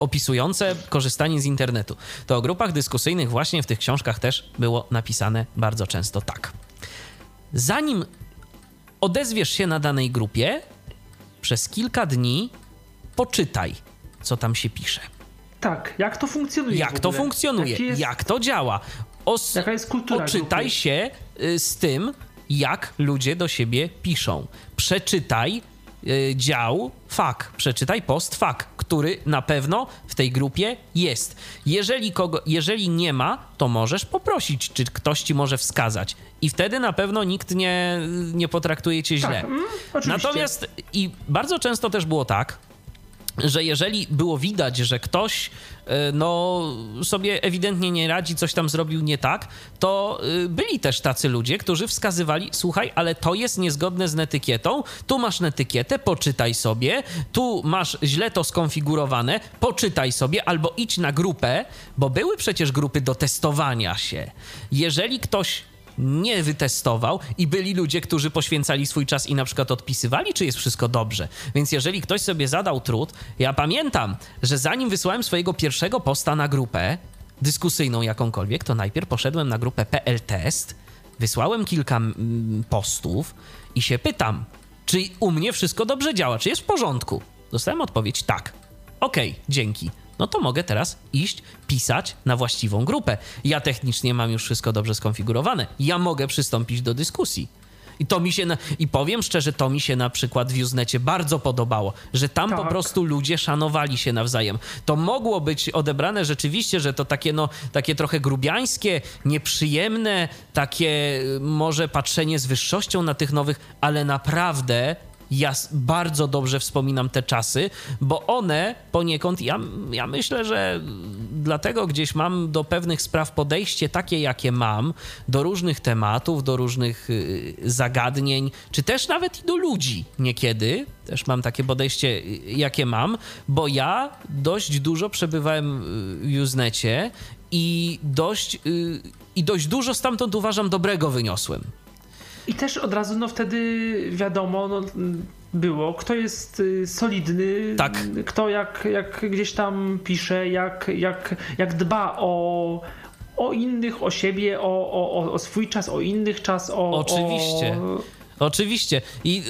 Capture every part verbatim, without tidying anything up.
opisujące korzystanie z internetu. To o grupach dyskusyjnych właśnie w tych książkach też było napisane bardzo często tak. Zanim odezwiesz się na danej grupie, przez kilka dni poczytaj, co tam się pisze. Tak, jak to funkcjonuje? Jak to funkcjonuje, jest... jak to działa. Os... Jaka jest kultura Oczytaj grupy? się y, z tym, jak ludzie do siebie piszą. Przeczytaj y, dział fak, przeczytaj post fak, który na pewno w tej grupie jest. Jeżeli, kogo, jeżeli nie ma, to możesz poprosić, czy ktoś ci może wskazać. I wtedy na pewno nikt nie, nie potraktuje cię źle. Tak, mm, oczywiście. Natomiast i bardzo często też było tak, że jeżeli było widać, że ktoś no, sobie ewidentnie nie radzi, coś tam zrobił nie tak, to byli też tacy ludzie, którzy wskazywali, słuchaj, ale to jest niezgodne z netykietą, tu masz netykietę, poczytaj sobie, tu masz źle to skonfigurowane, poczytaj sobie, albo idź na grupę, bo były przecież grupy do testowania się. Jeżeli ktoś nie wytestował i byli ludzie, którzy poświęcali swój czas i na przykład odpisywali, czy jest wszystko dobrze. Więc jeżeli ktoś sobie zadał trud, ja pamiętam, że zanim wysłałem swojego pierwszego posta na grupę dyskusyjną jakąkolwiek, to najpierw poszedłem na grupę P L Test, wysłałem kilka mm, postów i się pytam, czy u mnie wszystko dobrze działa, czy jest w porządku. Dostałem odpowiedź tak. Okej, dzięki. No to mogę teraz iść, pisać na właściwą grupę. Ja technicznie mam już wszystko dobrze skonfigurowane. Ja mogę przystąpić do dyskusji. I to mi się, na, i powiem szczerze, to mi się na przykład w Usenecie bardzo podobało, że tam tak. po prostu ludzie szanowali się nawzajem. To mogło być odebrane rzeczywiście, że to takie, no, takie trochę grubiańskie, nieprzyjemne, takie może patrzenie z wyższością na tych nowych, ale naprawdę... Ja bardzo dobrze wspominam te czasy, bo one poniekąd, ja, ja myślę, że dlatego gdzieś mam do pewnych spraw podejście takie, jakie mam, do różnych tematów, do różnych y, zagadnień, czy też nawet i do ludzi niekiedy, też mam takie podejście, jakie mam, bo ja dość dużo przebywałem w Usenecie i dość, y, i dość dużo stamtąd, uważam, dobrego wyniosłem. I też od razu no wtedy wiadomo no, było, kto jest solidny, tak. kto jak, jak gdzieś tam pisze, jak, jak, jak dba o, o innych, o siebie, o, o, o swój czas, o innych czas. O, Oczywiście, o... oczywiście. I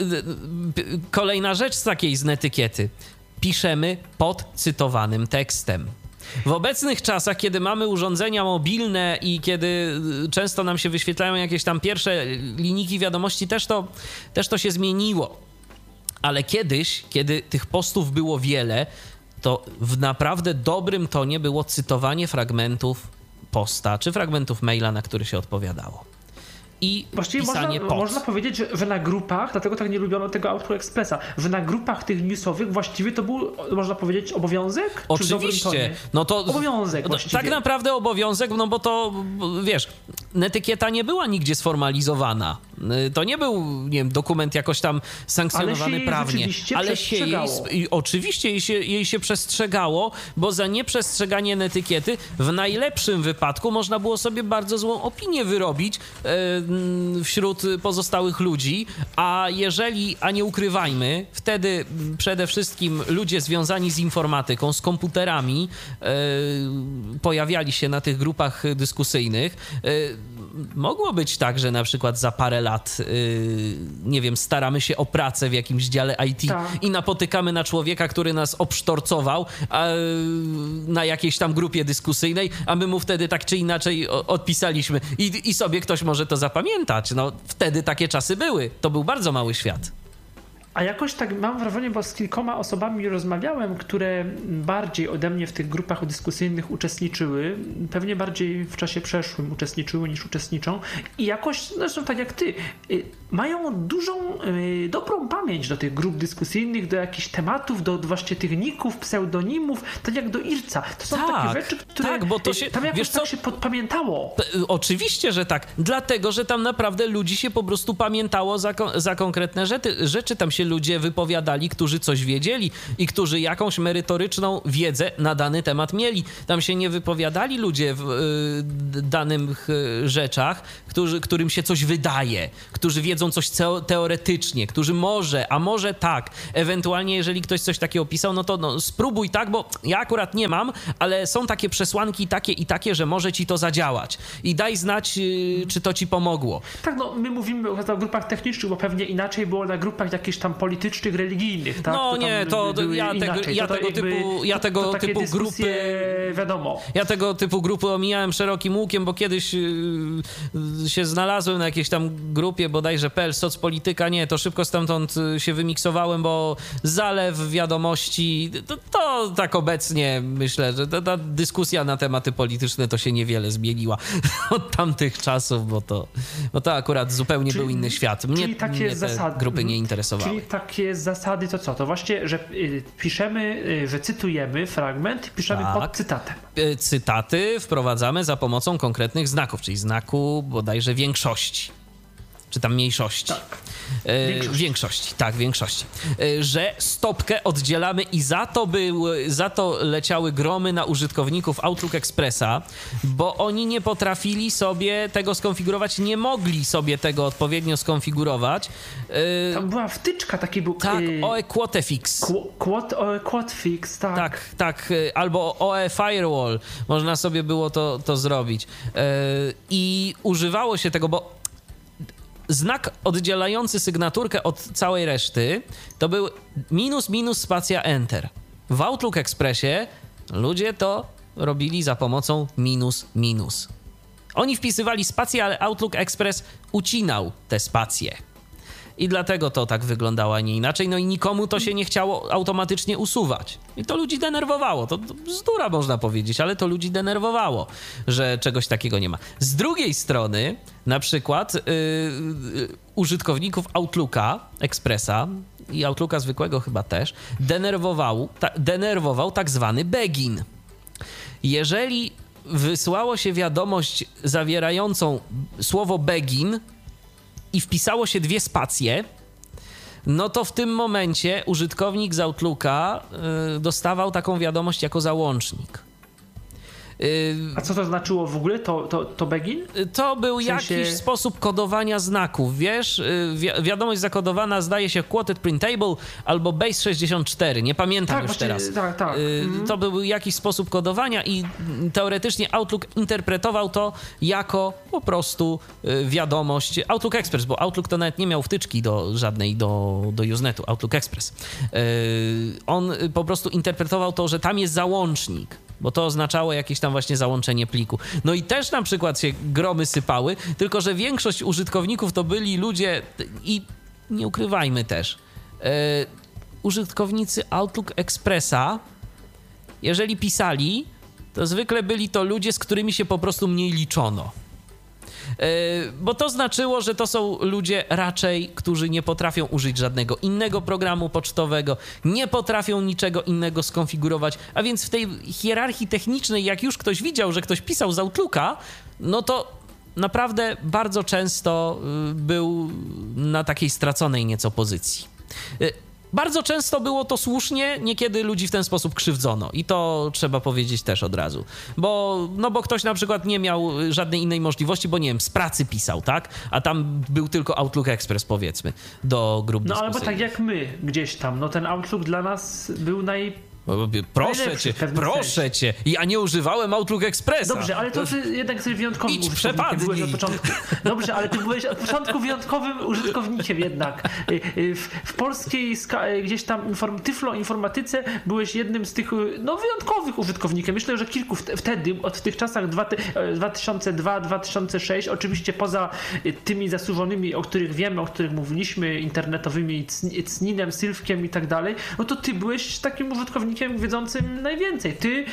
kolejna rzecz z takiej z netykiety. Piszemy pod cytowanym tekstem. W obecnych czasach, kiedy mamy urządzenia mobilne i kiedy często nam się wyświetlają jakieś tam pierwsze linijki wiadomości, też to, też to się zmieniło. Ale kiedyś, kiedy tych postów było wiele, to w naprawdę dobrym tonie było cytowanie fragmentów posta, czy fragmentów maila, na który się odpowiadało. I właściwie pisanie można, pod. można powiedzieć, że, że na grupach, dlatego tak nie lubiono tego AutoExpressa, że na grupach tych newsowych właściwie to był, można powiedzieć, obowiązek? Oczywiście. No to, obowiązek właściwie. Tak naprawdę obowiązek, no bo to, wiesz, netykieta nie była nigdzie sformalizowana. To nie był, nie wiem, dokument jakoś tam sankcjonowany ale się prawnie. Ale się jej, oczywiście jej się, jej się przestrzegało, bo za nieprzestrzeganie netykiety w najlepszym wypadku można było sobie bardzo złą opinię wyrobić e, wśród pozostałych ludzi, a jeżeli, a nie ukrywajmy, wtedy przede wszystkim ludzie związani z informatyką, z komputerami e, pojawiali się na tych grupach dyskusyjnych. E, mogło być tak, że na przykład za parę lat, yy, nie wiem, staramy się o pracę w jakimś dziale I T tak. i napotykamy na człowieka, który nas obsztorcował a, yy, na jakiejś tam grupie dyskusyjnej, a my mu wtedy tak czy inaczej odpisaliśmy i, i sobie ktoś może to zapamiętać. No, wtedy takie czasy były. To był bardzo mały świat. A jakoś tak mam wrażenie, bo z kilkoma osobami rozmawiałem, które bardziej ode mnie w tych grupach dyskusyjnych uczestniczyły, pewnie bardziej w czasie przeszłym uczestniczyły niż uczestniczą i jakoś, zresztą tak jak ty, mają dużą, dobrą pamięć do tych grup dyskusyjnych, do jakichś tematów, do właśnie tych ników, pseudonimów, tak jak do Irca. To są tak, takie rzeczy, które tak, bo to się, tam jakoś wiesz tak co? się podpamiętało. Oczywiście, że tak. Dlatego, że tam naprawdę ludzi się po prostu pamiętało za, za konkretne rzeczy. Rzeczy tam się się ludzie wypowiadali, którzy coś wiedzieli i którzy jakąś merytoryczną wiedzę na dany temat mieli. Tam się nie wypowiadali ludzie w y, danych y, rzeczach, którzy, którym się coś wydaje, którzy wiedzą coś teoretycznie, którzy może, a może tak. Ewentualnie, jeżeli ktoś coś takiego pisał, no to no, spróbuj tak, bo ja akurat nie mam, ale są takie przesłanki takie i takie, że może ci to zadziałać. I daj znać, y, czy to ci pomogło. Tak, no my mówimy o, o grupach technicznych, bo pewnie inaczej było na grupach jakichś tam politycznych, religijnych, tak? No to nie, to, to ja, tego, ja to, to tego jakby, typu, ja tego to, to typu grupy... wiadomo. Ja tego typu grupy omijałem szerokim łukiem, bo kiedyś yy, się znalazłem na jakiejś tam grupie, bodajże P L Socpolityka, nie, to szybko stamtąd się wymiksowałem, bo zalew wiadomości, to, to tak obecnie myślę, że ta, ta dyskusja na tematy polityczne to się niewiele zmieniła od tamtych czasów, bo to, bo to akurat zupełnie czyli, był inny świat. Mnie, czyli takie mnie te zasady, grupy nie interesowały. Czyli takie zasady to co? To właśnie, że y, piszemy, y, że cytujemy fragment, piszemy tak. pod cytatem. Cytaty wprowadzamy za pomocą konkretnych znaków, czyli znaku bodajże większości. Czy tam mniejszości. Tak. E, większości. większości, tak, większości. E, że stopkę oddzielamy i za to, były, za to leciały gromy na użytkowników Outlook Expressa, bo oni nie potrafili sobie tego skonfigurować, nie mogli sobie tego odpowiednio skonfigurować. E, Tam była wtyczka, taki był... Tak, O E Quotefix. Quot, O E Quotefix, tak. Tak, tak, albo O E Firewall. Można sobie było to, to zrobić. E, I używało się tego, bo znak oddzielający sygnaturkę od całej reszty to był minus, minus, spacja, enter. W Outlook Expressie ludzie to robili za pomocą minus, minus. Oni wpisywali spację, ale Outlook Express ucinał te spacje. I dlatego to tak wyglądało, a nie inaczej. No i nikomu to się nie chciało automatycznie usuwać. I to ludzi denerwowało. To, to bzdura można powiedzieć, ale to ludzi denerwowało, że czegoś takiego nie ma. Z drugiej strony, na przykład yy, yy, użytkowników Outlooka Expressa i Outlooka zwykłego chyba też, denerwował, ta, denerwował tak zwany begin. Jeżeli wysłało się wiadomość zawierającą słowo begin, i wpisało się dwie spacje, no to w tym momencie użytkownik z Outlooka y, dostawał taką wiadomość jako załącznik. Y, A co to znaczyło w ogóle, to, to, to begin? To był w sensie... jakiś sposób kodowania znaków, wiesz? Y, wi- wiadomość zakodowana zdaje się quoted printable albo base sześćdziesiąt cztery, nie pamiętam tak, już właśnie, teraz. Tak, tak. Y, mm. To był jakiś sposób kodowania i teoretycznie Outlook interpretował to jako po prostu y, wiadomość Outlook Express, bo Outlook to nawet nie miał wtyczki do żadnej do, do Usenetu, Outlook Express. Y, on po prostu interpretował to, że tam jest załącznik, bo to oznaczało jakieś tam właśnie załączenie pliku. No i też na przykład się gromy sypały, tylko że większość użytkowników to byli ludzie i nie ukrywajmy też, yy, użytkownicy Outlook Expressa, jeżeli pisali, to zwykle byli to ludzie, z którymi się po prostu mniej liczono. Yy, bo to znaczyło, że to są ludzie raczej, którzy nie potrafią użyć żadnego innego programu pocztowego, nie potrafią niczego innego skonfigurować, a więc w tej hierarchii technicznej, jak już ktoś widział, że ktoś pisał z Outlooka, no to naprawdę bardzo często yy, był na takiej straconej nieco pozycji. Yy, Bardzo często było to słusznie, niekiedy ludzi w ten sposób krzywdzono i to trzeba powiedzieć też od razu, bo, no bo ktoś na przykład nie miał żadnej innej możliwości, bo nie wiem, z pracy pisał, tak, a tam był tylko Outlook Express, powiedzmy, do grup No dyskusyjnych. albo tak jak my gdzieś tam, no ten Outlook dla nas był naj... Proszę cię, proszę sensie. cię. Ja nie używałem Outlook Expressa. Dobrze, ale to ty jednak jesteś wyjątkowym Idź użytkownikiem. Byłeś od początku. Dobrze, ale ty byłeś od początku wyjątkowym użytkownikiem jednak. W, w polskiej gdzieś tam inform, tyflo informatyce byłeś jednym z tych no, wyjątkowych użytkownikiem. Myślę, że kilku wtedy, od w tych czasach dwa tysiące dwa dwa tysiące sześć, oczywiście poza tymi zasłużonymi, o których wiemy, o których mówiliśmy, internetowymi, Cninem, Sylwkiem i tak dalej, no to ty byłeś takim użytkownikiem wiedzącym najwięcej. Ty,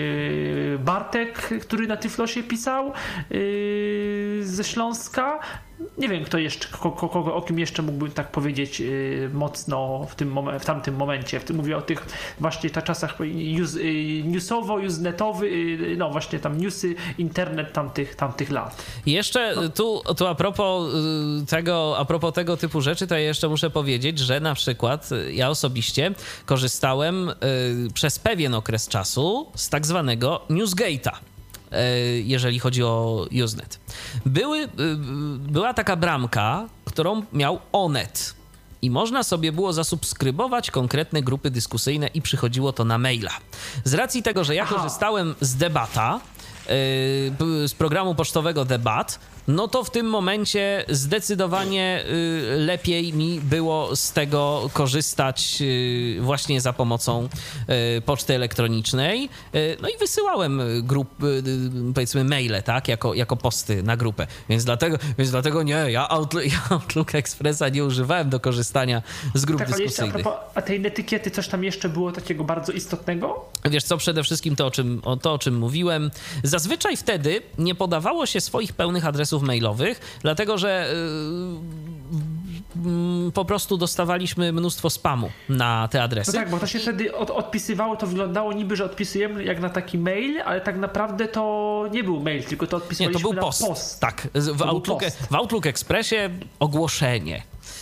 yy, Bartek, który na Tyflosie pisał yy, ze Śląska, Nie wiem, kto jeszcze, kogo, kogo, o kim jeszcze mógłbym tak powiedzieć yy, mocno w tym momen- w tamtym momencie. W tym mówię o tych właśnie ta czasach news, yy, newsowo, newsnetowy, yy, no właśnie tam newsy, internet tamtych, tamtych lat. Jeszcze no. tu, tu a propos tego, a propos tego typu rzeczy, to ja jeszcze muszę powiedzieć, że na przykład ja osobiście korzystałem yy, przez pewien okres czasu z tak zwanego Newsgate'a, jeżeli chodzi o Usenet. Były, była taka bramka, którą miał Onet i można sobie było zasubskrybować konkretne grupy dyskusyjne i przychodziło to na maila. Z racji tego, że ja Aha. korzystałem z Debata, z programu pocztowego Debat, no to w tym momencie zdecydowanie lepiej mi było z tego korzystać właśnie za pomocą poczty elektronicznej. No i wysyłałem grup, powiedzmy maile, tak, jako, jako posty na grupę. Więc dlatego, więc dlatego nie, ja Outlook, ja Outlook Expressa nie używałem do korzystania z grup tak, dyskusyjnych. A, propos, a tej etykiety coś tam jeszcze było takiego bardzo istotnego? Wiesz co, przede wszystkim to, o czym, o to, o czym mówiłem. Zazwyczaj wtedy nie podawało się swoich pełnych adresów mailowych, dlatego że yy, yy, po prostu dostawaliśmy mnóstwo spamu na te adresy. No tak, bo to się wtedy od, odpisywało, to wyglądało niby, że odpisujemy jak na taki mail, ale tak naprawdę to nie był mail, tylko to odpisywaliśmy nie, to był na post. post. Tak, w, Outlook, w Outlook Expressie ogłoszenie.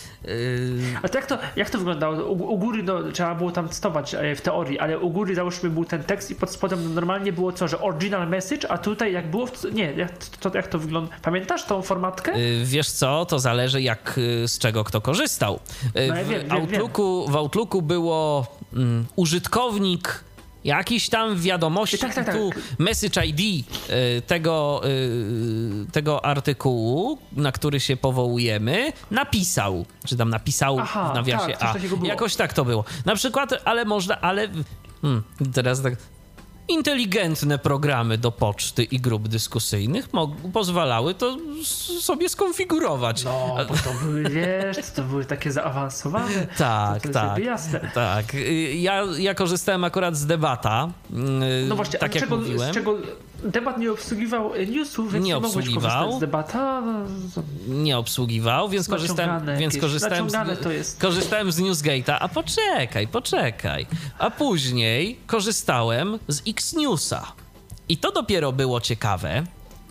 A to jak, to jak to wyglądało? U, u góry no, trzeba było tam cytować w teorii, ale u góry załóżmy był ten tekst i pod spodem normalnie było co, że original message, a tutaj jak było, w, nie, jak to, jak to wygląda? Pamiętasz tą formatkę? Wiesz co, to zależy jak, z czego kto korzystał. No ja wiem, w, Outlooku, wiem. w Outlooku było um, użytkownik jakiś tam wiadomości, tak, tak, tak. tu message I D y, tego, y, tego artykułu, na który się powołujemy, napisał, czy tam napisał Aha, w nawiasie tak, A. Jakoś tak to było. Na przykład, ale można, ale hmm, teraz tak... Inteligentne programy do poczty i grup dyskusyjnych mog- pozwalały to s- sobie skonfigurować. No, bo to były, wiesz, to były takie zaawansowane. Tak, to, to tak. Jasne. Tak. Ja, ja korzystałem akurat z Debata. No właśnie, tak jak czego, mówiłem. Z czego Debat nie obsługiwał newsów, więc nie, nie mogłeś korzystać z Debata. Nie obsługiwał, więc korzystałem, więc korzystałem, z, to jest. korzystałem z Newsgate'a. A poczekaj, poczekaj. A później korzystałem z X-Newsa. I to dopiero było ciekawe,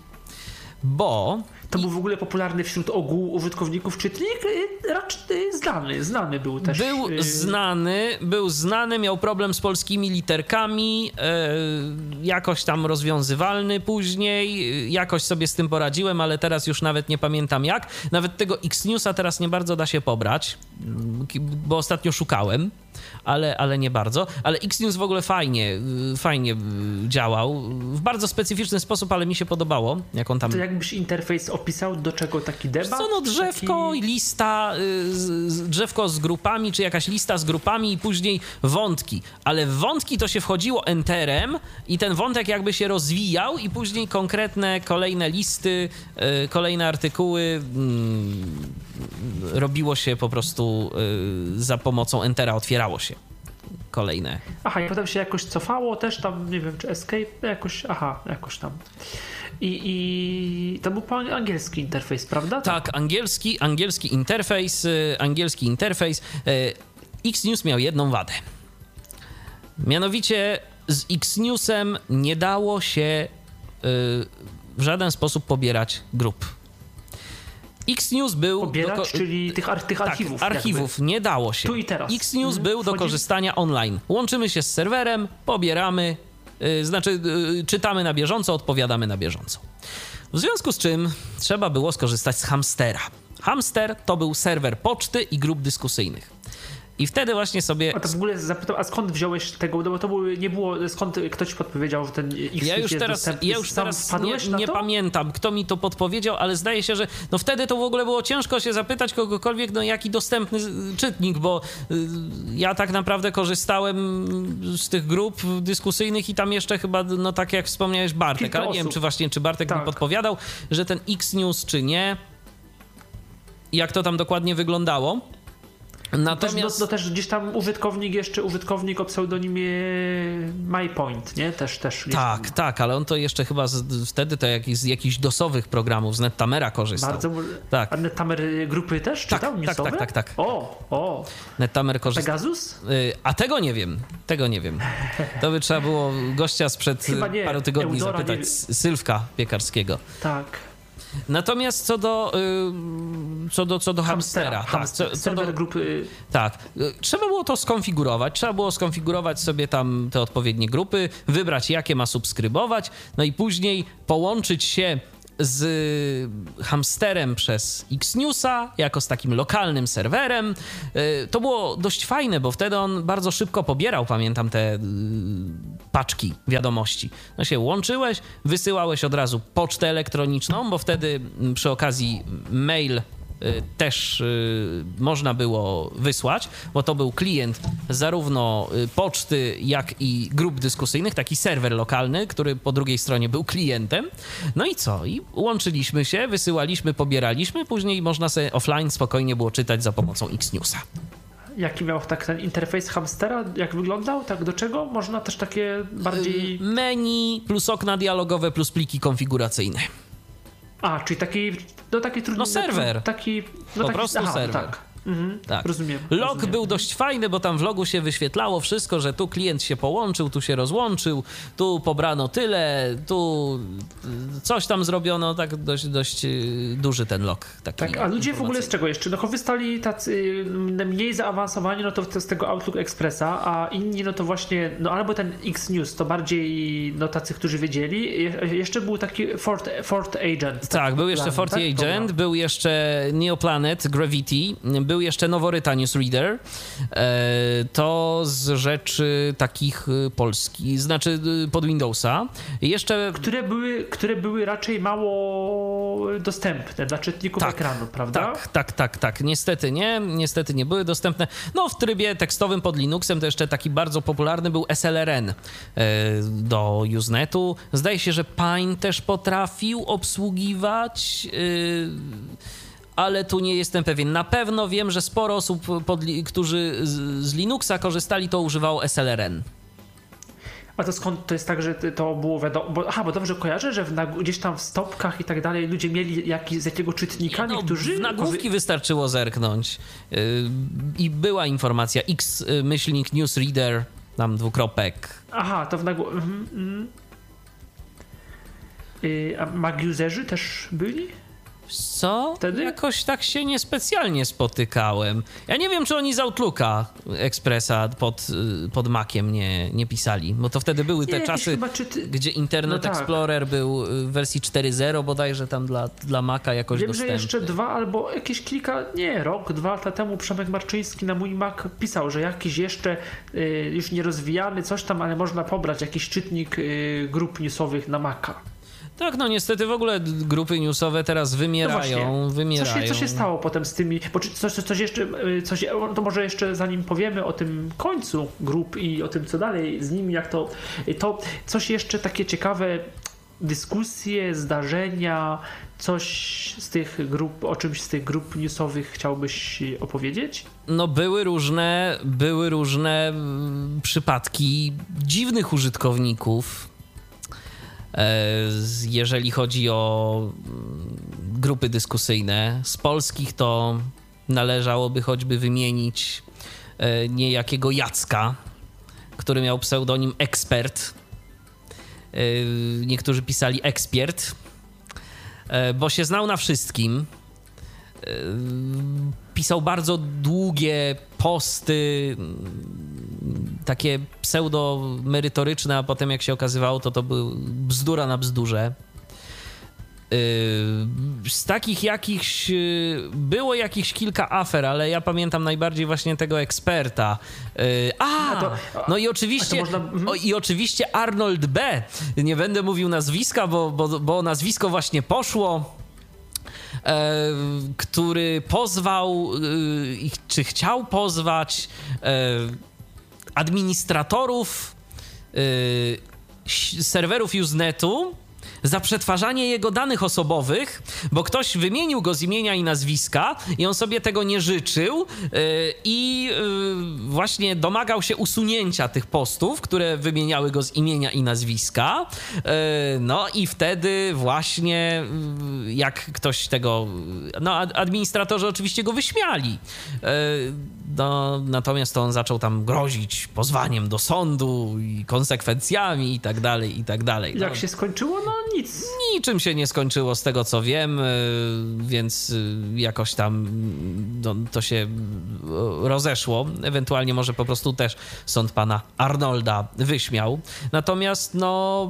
bo... To był w ogóle popularny wśród ogółu użytkowników czytnik, raczej znany, znany był też. Był znany, był znany, miał problem z polskimi literkami, e, jakoś tam rozwiązywalny później, jakoś sobie z tym poradziłem, ale teraz już nawet nie pamiętam jak. Nawet tego X-Newsa teraz nie bardzo da się pobrać, bo ostatnio szukałem, ale, ale nie bardzo. Ale X-News w ogóle fajnie, fajnie działał, w bardzo specyficzny sposób, ale mi się podobało, jak on tam... To jakbyś interfejs opisał, do czego taki debat? Co, no drzewko taki... i lista, y, drzewko z grupami, czy jakaś lista z grupami i później wątki. Ale w wątki to się wchodziło enterem i ten wątek jakby się rozwijał i później konkretne kolejne listy, y, kolejne artykuły y, robiło się po prostu y, za pomocą entera, otwierało się kolejne. Aha, i potem się jakoś cofało też tam, nie wiem, czy escape, jakoś, aha, jakoś tam. I, I to był po angielski interfejs, prawda? Tak, angielski, angielski interfejs, angielski interfejs. X-News miał jedną wadę. Mianowicie z X-Newsem nie dało się w żaden sposób pobierać grup. X-News był... Pobierać, do, czyli tych, ar, tych tak, archiwów. archiwów nie dało się. Tu i teraz. X-News mhm. był do Wchodzimy? korzystania online. Łączymy się z serwerem, pobieramy, yy, znaczy yy, czytamy na bieżąco, odpowiadamy na bieżąco. W związku z czym trzeba było skorzystać z Hamstera. Hamster to był serwer poczty i grup dyskusyjnych. I wtedy właśnie sobie... A to w ogóle zapytam, a skąd wziąłeś tego? No bo to były, nie było, skąd ktoś podpowiedział, że ten X ja już jest teraz, dostępny. ja już Sam teraz wpadłeś nie, na nie to? pamiętam, kto mi to podpowiedział, ale zdaje się, że no wtedy to w ogóle było ciężko się zapytać kogokolwiek, no jaki dostępny czytnik, bo y, ja tak naprawdę korzystałem z tych grup dyskusyjnych i tam jeszcze chyba, no tak jak wspomniałeś, Bartek, Kilka ale osób. nie wiem, czy właśnie, czy Bartek tak. mi podpowiadał, że ten X-News, czy nie, jak to tam dokładnie wyglądało. Natomiast... No, no też gdzieś tam użytkownik jeszcze, użytkownik o pseudonimie MyPoint, nie? Też, też Tak, tam. tak, ale on to jeszcze chyba z, wtedy to jak, z jakichś dosowych programów, z Nettamera korzystał. Bardzo... Tak. A Nettamer grupy też Tak, czytał? tak, tak, tak, tak. O, o. Nettamer korzystał. Pegasus? A tego nie wiem, tego nie wiem. To by trzeba było gościa sprzed paru tygodni Eudora, zapytać, nie... Sylwka Piekarskiego. Tak. Natomiast co do co do, co do hamstera, hamstera tak, co, co serwer do, grupy. Tak, trzeba było to skonfigurować, trzeba było skonfigurować sobie tam te odpowiednie grupy, wybrać jakie ma subskrybować, no i później połączyć się z hamsterem przez Xnewsa, jako z takim lokalnym serwerem. To było dość fajne, bo wtedy on bardzo szybko pobierał, pamiętam, te paczki wiadomości. No się łączyłeś, wysyłałeś od razu pocztę elektroniczną, bo wtedy przy okazji mail też y, można było wysłać, bo to był klient zarówno poczty, jak i grup dyskusyjnych, taki serwer lokalny, który po drugiej stronie był klientem. No i co? I łączyliśmy się, wysyłaliśmy, pobieraliśmy, później można sobie offline spokojnie było czytać za pomocą Xnewsa. Jaki miał tak ten interfejs hamstera? Jak wyglądał? Tak do czego? Można też takie bardziej... Menu plus okna dialogowe plus pliki konfiguracyjne. A, czyli taki, no taki trudny... No serwer. Taki, no po taki, prostu aha, serwer. Tak. Mhm, tak. Rozumiem. Log rozumiem. był dość fajny, bo tam w logu się wyświetlało wszystko, że tu klient się połączył, tu się rozłączył, tu pobrano tyle, tu coś tam zrobiono, tak dość, dość duży ten log. Taki tak, a ludzie w ogóle z czego jeszcze? No korzystali tacy mniej zaawansowani, no to, to z tego Outlook Expressa, a inni no to właśnie, no albo ten Xnews, to bardziej no tacy, którzy wiedzieli. Je, jeszcze był taki Fort, Fort Agent. Tak, był jeszcze Fort tak? Agent, był jeszcze Neoplanet, Gravity, był jeszcze Noworyta Newsreader. To z rzeczy takich polskich, znaczy pod Windowsa. Jeszcze... Które były, które były raczej mało dostępne dla czytników tak, ekranu, prawda? Tak, tak, tak, tak. Niestety nie, niestety nie były dostępne. No w trybie tekstowym pod Linuxem to jeszcze taki bardzo popularny był S L R N do Usenetu. Zdaje się, że Pine też potrafił obsługiwać... ale tu nie jestem pewien. Na pewno wiem, że sporo osób, pod, którzy z, z Linuxa korzystali, to używało S L R N. A to skąd to jest tak, że to było wiadomo? Bo, aha, bo dobrze kojarzę, że w, na, gdzieś tam w stopkach i tak dalej ludzie mieli jaki, z jakiego czytnika, no, niektórzy... W nagłówki wystarczyło zerknąć yy, i była informacja X myślnik newsreader, tam dwukropek. Aha, to w nagłówku... Mm, mm. Yy, a Mag-userzy też byli? Co? Wtedy? Jakoś tak się niespecjalnie spotykałem. Ja nie wiem, czy oni z Outlooka Expressa pod, pod Maciem nie, nie pisali, bo to wtedy były te nie, czasy, ty... gdzie Internet no tak. Explorer był w wersji cztery zero bodajże tam dla, dla Maca jakoś wiem, dostępny. Wiem, że jeszcze dwa albo jakieś kilka, nie, rok, dwa lata temu Przemek Marczyński na mój Mac pisał, że jakiś jeszcze y, już nierozwijany coś tam, ale można pobrać jakiś czytnik y, grup newsowych na Maca. Tak, no niestety w ogóle grupy newsowe teraz wymierają, no wymierają. Co się, co się stało potem z tymi, bo coś, coś jeszcze, coś, to może jeszcze zanim powiemy o tym końcu grup i o tym, co dalej z nimi, jak to, to coś jeszcze takie ciekawe, dyskusje, zdarzenia, coś z tych grup, o czymś z tych grup newsowych chciałbyś opowiedzieć? No były różne, były różne przypadki dziwnych użytkowników, jeżeli chodzi o grupy dyskusyjne. Z polskich to należałoby choćby wymienić niejakiego Jacka, który miał pseudonim Ekspert. Niektórzy pisali Ekspiert, bo się znał na wszystkim. Pisał bardzo długie posty, takie pseudo-merytoryczne, a potem jak się okazywało, to to był bzdura na bzdurze. Z takich jakichś... Było jakichś kilka afer, ale ja pamiętam najbardziej właśnie tego Eksperta. A! To, no i oczywiście, można... o, i oczywiście Arnold B. Nie będę mówił nazwiska, bo, bo, bo nazwisko właśnie poszło. E, który pozwał, e, czy chciał pozwać e, administratorów e, serwerów Usenetu za przetwarzanie jego danych osobowych, bo ktoś wymienił go z imienia i nazwiska i on sobie tego nie życzył yy, i yy, właśnie domagał się usunięcia tych postów, które wymieniały go z imienia i nazwiska. Yy, no i wtedy właśnie yy, jak ktoś tego... No administratorzy oczywiście go wyśmiali. Yy, no, natomiast to on zaczął tam grozić pozwaniem do sądu i konsekwencjami i tak dalej, i tak dalej. Jak no. się skończyło? No nic. Niczym się nie skończyło z tego, co wiem, więc jakoś tam no, to się rozeszło. Ewentualnie może po prostu też sąd pana Arnolda wyśmiał. Natomiast no...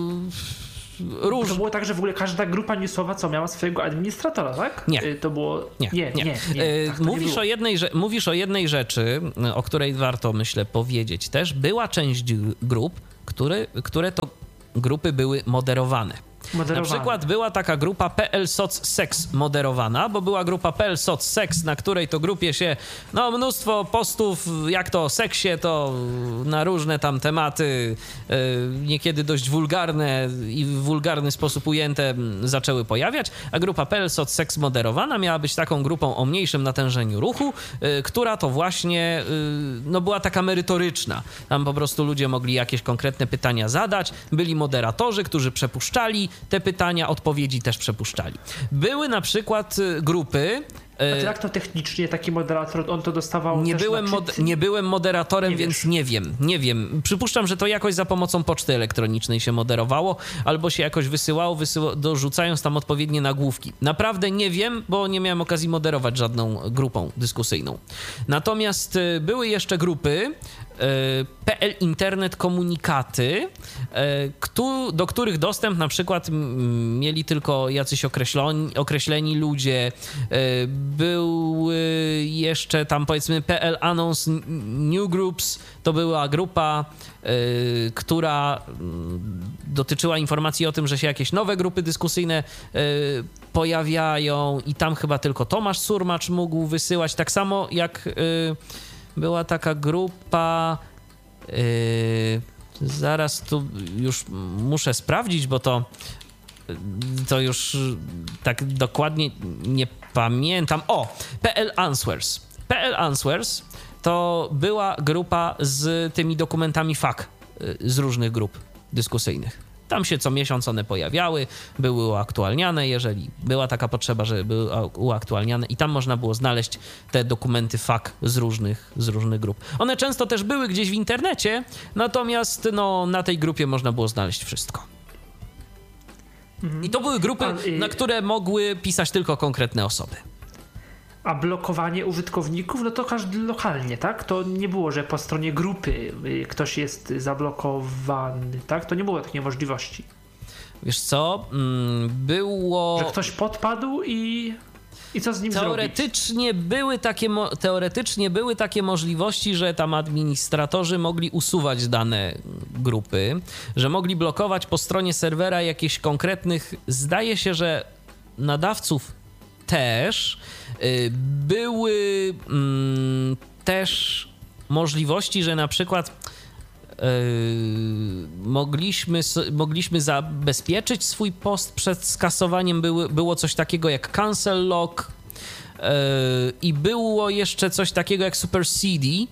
Róż... To było tak, że w ogóle każda grupa newsowa co miała swojego administratora, tak? Nie. To było... Nie, nie. nie, nie, nie. Tak, mówisz, nie o jednej, mówisz o jednej rzeczy, o której warto, myślę, powiedzieć też. Była część grup, które, które to grupy były moderowane. Moderowane. Na przykład była taka grupa P L Soc Sex moderowana, bo była grupa P L Soc Sex, na której to grupie się no mnóstwo postów, jak to o seksie, to na różne tam tematy, yy, niekiedy dość wulgarne i w wulgarny sposób ujęte zaczęły pojawiać, a grupa P L Soc Sex moderowana miała być taką grupą o mniejszym natężeniu ruchu, yy, która to właśnie yy, no była taka merytoryczna. Tam po prostu ludzie mogli jakieś konkretne pytania zadać, byli moderatorzy, którzy przepuszczali te pytania, odpowiedzi też przepuszczali. Były na przykład grupy... A to jak to technicznie taki moderator, on to dostawał nie też byłem, mod, nie byłem moderatorem, nie więc wiesz. nie wiem. Nie wiem. Przypuszczam, że to jakoś za pomocą poczty elektronicznej się moderowało, albo się jakoś wysyłało, wysyła, dorzucając tam odpowiednie nagłówki. Naprawdę nie wiem, bo nie miałem okazji moderować żadną grupą dyskusyjną. Natomiast były jeszcze grupy P L Internet Komunikaty, do których dostęp na przykład mieli tylko jacyś określeni, określeni ludzie. Były jeszcze tam powiedzmy P L Announce Newsgroups, to była grupa, która dotyczyła informacji o tym, że się jakieś nowe grupy dyskusyjne pojawiają i tam chyba tylko Tomasz Surmacz mógł wysyłać, tak samo jak była taka grupa, yy, zaraz tu już muszę sprawdzić, bo to, to już tak dokładnie nie pamiętam. O, P L Answers. P L Answers to była grupa z tymi dokumentami F A Q z różnych grup dyskusyjnych. Tam się co miesiąc one pojawiały, były uaktualniane, jeżeli była taka potrzeba, żeby były uaktualniane i tam można było znaleźć te dokumenty F A Q z różnych, z różnych grup. One często też były gdzieś w internecie, natomiast no, na tej grupie można było znaleźć wszystko. Mhm. I to były grupy, A, y- na które mogły pisać tylko konkretne osoby. A blokowanie użytkowników, no to każdy lokalnie, tak? To nie było, że po stronie grupy ktoś jest zablokowany, tak? To nie było takiej możliwości. Wiesz co, było... Że ktoś podpadł i, i co z nim teoretycznie zrobić? Były takie, teoretycznie były takie możliwości, że tam administratorzy mogli usuwać dane grupy, że mogli blokować po stronie serwera jakichś konkretnych, zdaje się, że nadawców też. Były mm, też możliwości, że na przykład yy, mogliśmy, mogliśmy zabezpieczyć swój post przed skasowaniem. Były, było coś takiego jak cancel log yy, i było jeszcze coś takiego jak supersede yy,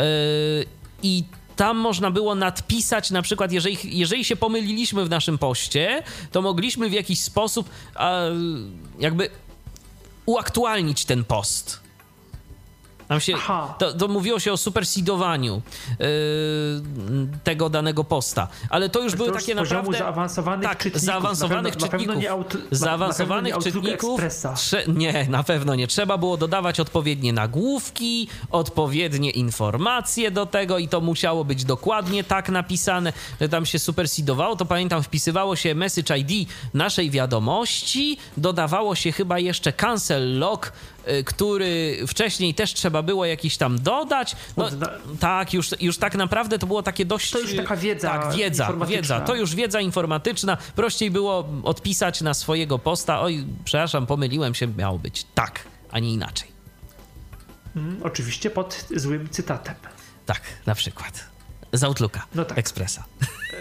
i tam można było nadpisać, na przykład, jeżeli, jeżeli się pomyliliśmy w naszym poście, to mogliśmy w jakiś sposób yy, jakby uaktualnić ten post. Tam się, to, to mówiło się o superseedowaniu yy, tego danego posta, ale to już to były już takie naprawdę zaawansowanych tak, czytników. zaawansowanych na pewno, czytników. Na pewno nie aut, zaawansowanych na pewno nie czytników. Expressa. Nie, na pewno nie. Trzeba było dodawać odpowiednie nagłówki, odpowiednie informacje do tego i to musiało być dokładnie tak napisane, że tam się superseedowało. To pamiętam, wpisywało się message I D naszej wiadomości, dodawało się chyba jeszcze cancel log, który wcześniej też trzeba było jakiś tam dodać. No, tak, już, już tak naprawdę to było takie dość... To już taka wiedza Tak, wiedza, wiedza. To już wiedza informatyczna. Prościej było odpisać na swojego posta. Oj, przepraszam, pomyliłem się, miało być tak, a nie inaczej. Hmm, oczywiście pod złym cytatem. Tak, na przykład. Z Outlooka, no tak. Expressa.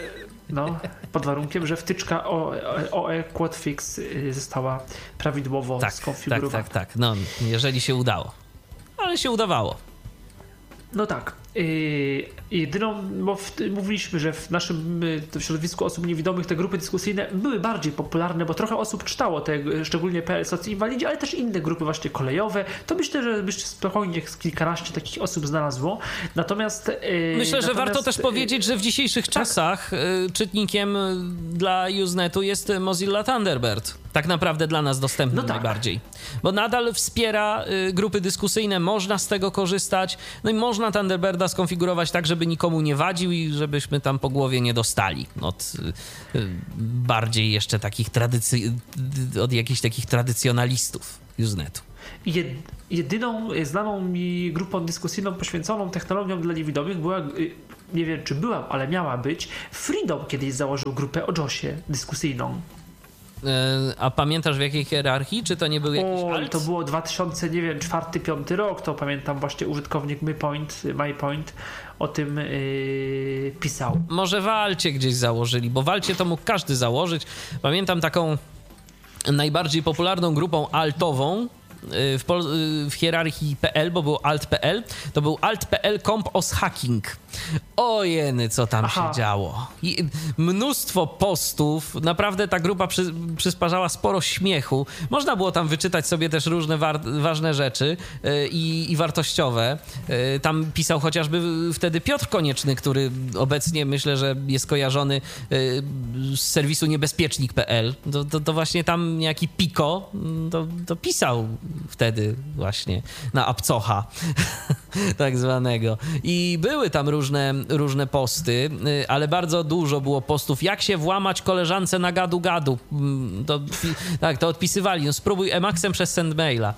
No, pod warunkiem, że wtyczka O E Quadfix została prawidłowo tak, skonfigurowana. Tak, tak, tak. No, jeżeli się udało. Ale się udawało. No tak. Yy, jedyną, bo w, mówiliśmy, że w naszym w środowisku osób niewidomych te grupy dyskusyjne były bardziej popularne, bo trochę osób czytało te, szczególnie P L Socjinwalidzi, ale też inne grupy właśnie kolejowe. To myślę, że byście spokojnie kilkanaście takich osób znalazło. Natomiast yy, myślę, natomiast, że warto też yy, powiedzieć, że w dzisiejszych tak. czasach yy, czytnikiem dla Usenetu jest Mozilla Thunderbird. Tak naprawdę dla nas dostępny no tak. najbardziej. Bo nadal wspiera y, grupy dyskusyjne, można z tego korzystać, no i można Thunderbirda skonfigurować tak, żeby nikomu nie wadził i żebyśmy tam po głowie nie dostali od y, y, bardziej jeszcze takich tradycji, od jakichś takich tradycjonalistów Usenetu. Jed, jedyną znaną mi grupą dyskusyjną poświęconą technologiom dla niewidomych była, y, nie wiem czy była, ale miała być, Freedom kiedyś założył grupę o JOSie dyskusyjną. A pamiętasz w jakiej hierarchii? Czy to nie był jakiś o, alt? To było dwa tysiące, nie wiem, czwarty, piąty rok, to pamiętam właśnie użytkownik MyPoint, MyPoint o tym yy, pisał. Może w alcie gdzieś założyli, bo w alcie to mógł każdy założyć. Pamiętam taką najbardziej popularną grupą altową w, pol- w hierarchii P L, bo był alt kropka P L, to był alt kropka P L Comp os Hacking. O jeny, co tam Aha. się działo. I mnóstwo postów, naprawdę ta grupa przy, przysparzała sporo śmiechu. Można było tam wyczytać sobie też różne war- ważne rzeczy yy, i wartościowe. Yy, tam pisał chociażby wtedy Piotr Konieczny, który obecnie myślę, że jest kojarzony yy, z serwisu niebezpiecznik kropka P L. To, to, to właśnie tam niejaki Piko to, to pisał wtedy właśnie na Apcocha tak zwanego. I były tam różne, różne posty, ale bardzo dużo było postów, jak się włamać koleżance na gadu-gadu. To, tak, to odpisywali. No, spróbuj Emacsem przez sendmaila.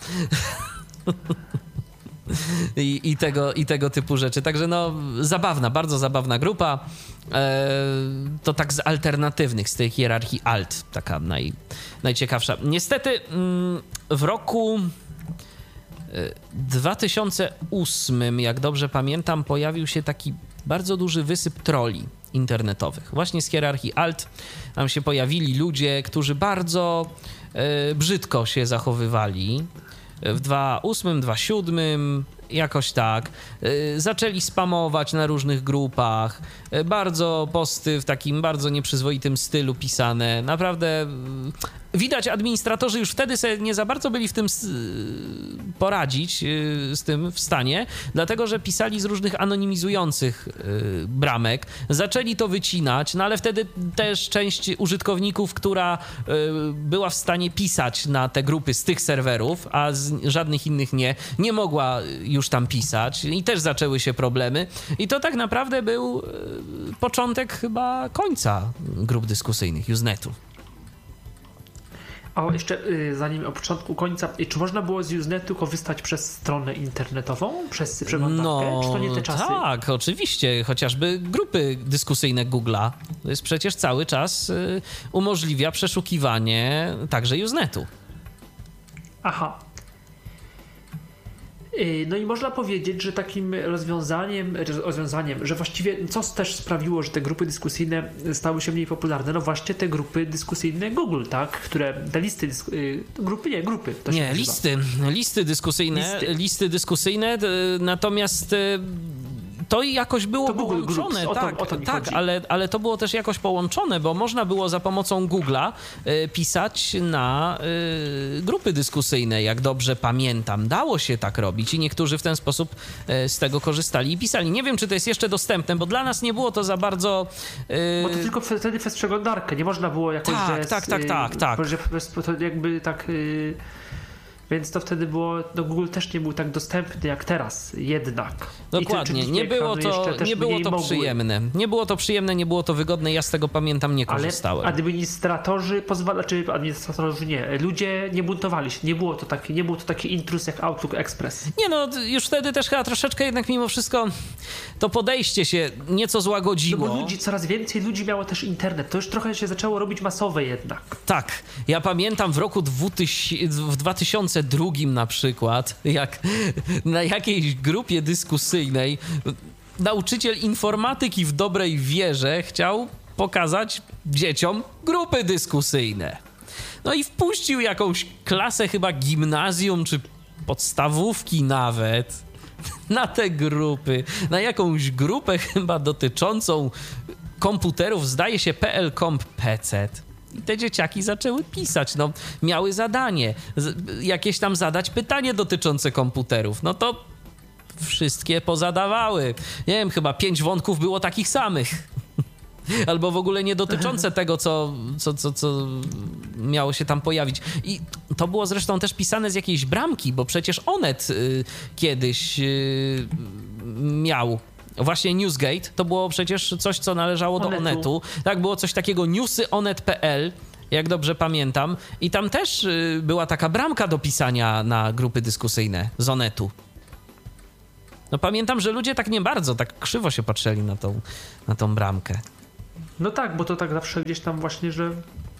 I, i, tego, I tego typu rzeczy. Także no, zabawna, bardzo zabawna grupa. E, to tak z alternatywnych, z tej hierarchii alt, taka naj, najciekawsza. Niestety w roku dwa tysiące ósmym, jak dobrze pamiętam, pojawił się taki bardzo duży wysyp trolli internetowych. Właśnie z hierarchii alt tam się pojawili ludzie, którzy bardzo e, brzydko się zachowywali. W dwa tysiące ósmym, dwa tysiące siódmym jakoś tak. Yy, zaczęli spamować na różnych grupach. Yy, bardzo posty w takim bardzo nieprzyzwoitym stylu pisane. Naprawdę yy, widać, administratorzy już wtedy sobie nie za bardzo byli w tym yy, poradzić, yy, z tym w stanie, dlatego, że pisali z różnych anonimizujących yy, bramek. Zaczęli to wycinać, no ale wtedy też część użytkowników, która yy, była w stanie pisać na te grupy z tych serwerów, a z żadnych innych nie, nie mogła już tam pisać i też zaczęły się problemy. I to tak naprawdę był yy, początek chyba końca grup dyskusyjnych Usenetu. A jeszcze y, zanim o początku końca, y, czy można było z Usenetu korzystać przez stronę internetową, przez przeglądarkę? No, czy to nie te czasy? Tak, oczywiście. Chociażby grupy dyskusyjne Google'a. To jest przecież cały czas y, umożliwia przeszukiwanie także Usenetu. Aha. No i można powiedzieć, że takim rozwiązaniem, rozwiązaniem, że właściwie co też sprawiło, że te grupy dyskusyjne stały się mniej popularne, no właśnie te grupy dyskusyjne Google, tak, które te listy, grupy, nie, grupy. To się nie, nazywa. listy, listy dyskusyjne, listy, listy dyskusyjne, natomiast to jakoś było to połączone, Groups, tak, o to, o to tak ale, ale to było też jakoś połączone, bo można było za pomocą Google'a y, pisać na y, grupy dyskusyjne, jak dobrze pamiętam. Dało się tak robić i niektórzy w ten sposób y, z tego korzystali i pisali. Nie wiem, czy to jest jeszcze dostępne, bo dla nas nie było to za bardzo... Y... Bo to tylko wtedy przez przeglądarkę, nie można było jakoś... Tak, że tak, tak, tak, tak. Że to jakby tak... Y... Więc to wtedy było, no Google też nie był tak dostępny jak teraz, jednak. Dokładnie, nie było to, nie było to przyjemne. Nie było to przyjemne, nie było to wygodne, ja z tego pamiętam, nie korzystałem. Ale administratorzy pozwalali, czy administratorzy nie, ludzie nie buntowali się, nie było to taki, nie był to taki intruz jak Outlook Express. Nie no, już wtedy też chyba troszeczkę jednak mimo wszystko to podejście się nieco złagodziło. No bo ludzi, coraz więcej ludzi miało też internet, to już trochę się zaczęło robić masowe jednak. Tak, ja pamiętam w roku dwa tysiące drugim na przykład, jak na jakiejś grupie dyskusyjnej nauczyciel informatyki w dobrej wierze chciał pokazać dzieciom grupy dyskusyjne. No i wpuścił jakąś klasę chyba gimnazjum czy podstawówki nawet na te grupy, na jakąś grupę chyba dotyczącą komputerów, zdaje się P L Comp P C. I te dzieciaki zaczęły pisać, no miały zadanie, z, jakieś tam zadać pytanie dotyczące komputerów, no to wszystkie pozadawały. Nie wiem, chyba pięć wątków było takich samych. Albo w ogóle nie dotyczące tego, co, co, co, co miało się tam pojawić. I to było zresztą też pisane z jakiejś bramki, bo przecież Onet y, kiedyś y, miał właśnie Newsgate. To było przecież coś, co należało do Onetu. Onetu. Tak, było coś takiego newsy onet kropka p l, jak dobrze pamiętam. I tam też y, była taka bramka do pisania na grupy dyskusyjne z Onetu. No pamiętam, że ludzie tak nie bardzo, tak krzywo się patrzyli na tą, na tą bramkę. No tak, bo to tak zawsze gdzieś tam właśnie, że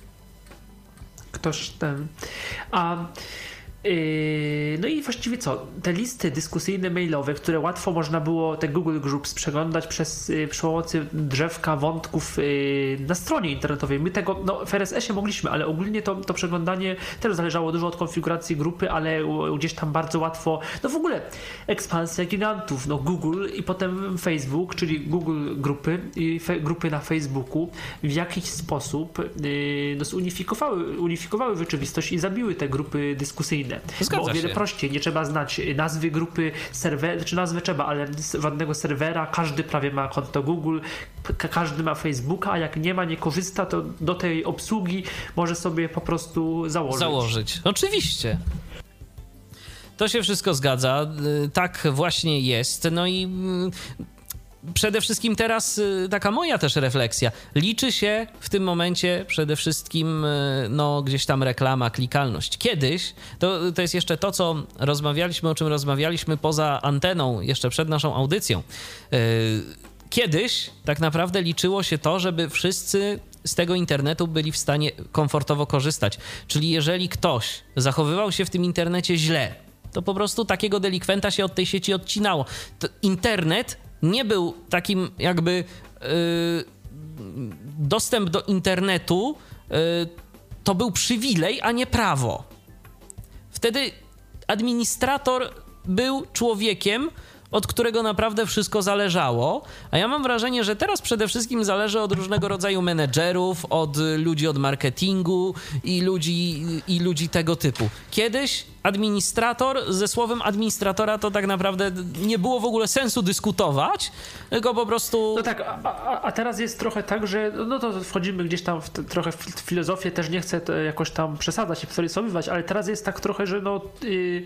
ktoś ten... A yy, no i właściwie co? Te listy dyskusyjne mailowe, które łatwo można było, te Google Groups, przeglądać przez yy, przy pomocy drzewka wątków yy, na stronie internetowej. My tego, no w R S S ie mogliśmy, ale ogólnie to, to przeglądanie też zależało dużo od konfiguracji grupy, ale gdzieś tam bardzo łatwo, no w ogóle ekspansja gigantów, no Google i potem Facebook, czyli Google grupy i fe, grupy na Facebooku w jakiś sposób yy, no, zunifikowały unifikowały rzeczywistość i zabiły te grupy dyskusyjne. Zgadza Bo o wiele się. prościej, nie trzeba znać nazwy grupy, serwer, czy nazwy trzeba, ale żadnego serwera, każdy prawie ma konto Google, ka- każdy ma Facebooka, a jak nie ma, nie korzysta, to do tej obsługi może sobie po prostu założyć. Założyć. Oczywiście. To się wszystko zgadza. Tak właśnie jest. No i przede wszystkim teraz taka moja też refleksja. Liczy się w tym momencie przede wszystkim no gdzieś tam reklama, klikalność. Kiedyś, to, to jest jeszcze to, co rozmawialiśmy, o czym rozmawialiśmy poza anteną, jeszcze przed naszą audycją. Kiedyś tak naprawdę liczyło się to, żeby wszyscy z tego internetu byli w stanie komfortowo korzystać. Czyli jeżeli ktoś zachowywał się w tym internecie źle, to po prostu takiego delikwenta się od tej sieci odcinało. To internet nie był takim jakby yy, dostęp do internetu yy, to był przywilej, a nie prawo. Wtedy administrator był człowiekiem, od którego naprawdę wszystko zależało, a ja mam wrażenie, że teraz przede wszystkim zależy od różnego rodzaju menedżerów, od ludzi od marketingu i ludzi, i ludzi tego typu. Kiedyś administrator, ze słowem administratora to tak naprawdę nie było w ogóle sensu dyskutować, tylko po prostu... No tak, a, a, a teraz jest trochę tak, że no to wchodzimy gdzieś tam w te, trochę w filozofię, też nie chcę to jakoś tam przesadzać i przerysowywać, ale teraz jest tak trochę, że no... Yy...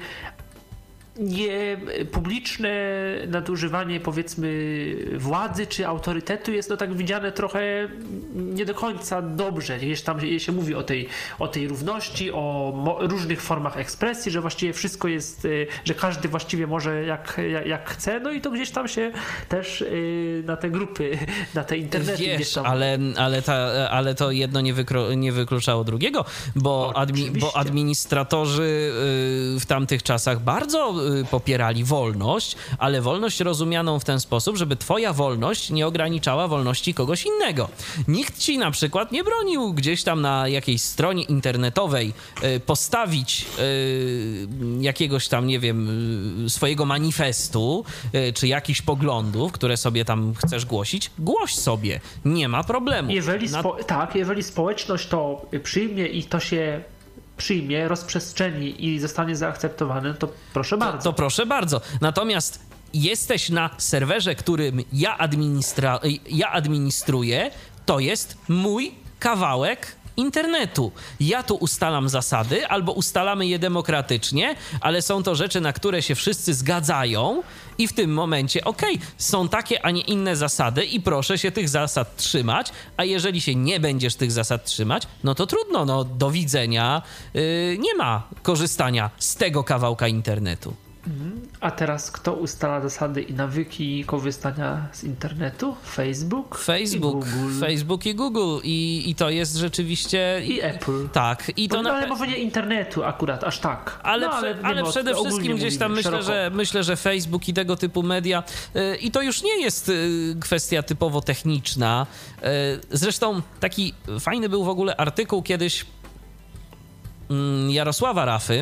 nie publiczne nadużywanie powiedzmy władzy czy autorytetu jest no tak widziane trochę nie do końca dobrze. Gdzieś tam się mówi o tej, o tej równości, o mo- różnych formach ekspresji, że właściwie wszystko jest, że każdy właściwie może jak, jak, jak chce, no i to gdzieś tam się też yy, na te grupy, na te internety Wiesz, gdzieś tam... ale, ale, ta, ale to jedno nie, wykro, nie wykluczało drugiego, bo, admi, bo administratorzy yy, w tamtych czasach bardzo popierali wolność, ale wolność rozumianą w ten sposób, żeby twoja wolność nie ograniczała wolności kogoś innego. Nikt ci na przykład nie bronił gdzieś tam na jakiejś stronie internetowej postawić jakiegoś tam, nie wiem, swojego manifestu, czy jakichś poglądów, które sobie tam chcesz głosić. Głoś sobie, nie ma problemu. Jeżeli na... spo... Tak, jeżeli społeczność to przyjmie i to się przyjmie, rozprzestrzeni i zostanie zaakceptowany, to proszę bardzo. To, to proszę bardzo. Natomiast jesteś na serwerze, którym ja, administra... ja administruję, to jest mój kawałek internetu. Ja tu ustalam zasady, albo ustalamy je demokratycznie, ale są to rzeczy, na które się wszyscy zgadzają i w tym momencie, okej, okay, są takie, a nie inne zasady i proszę się tych zasad trzymać, a jeżeli się nie będziesz tych zasad trzymać, no to trudno, no do widzenia, yy, nie ma korzystania z tego kawałka internetu. A teraz kto ustala zasady i nawyki korzystania z internetu? Facebook? Facebook, i Google. Facebook i Google. I, i to jest rzeczywiście... I Apple. Tak. I to no, na... ale może nie internetu akurat, aż tak. Ale, no, ale, ale, ale wiem, przede wszystkim gdzieś tam myślę że, myślę, że Facebook i tego typu media yy, i to już nie jest yy, kwestia typowo techniczna. Yy, zresztą taki fajny był w ogóle artykuł kiedyś yy, Jarosława Rafy.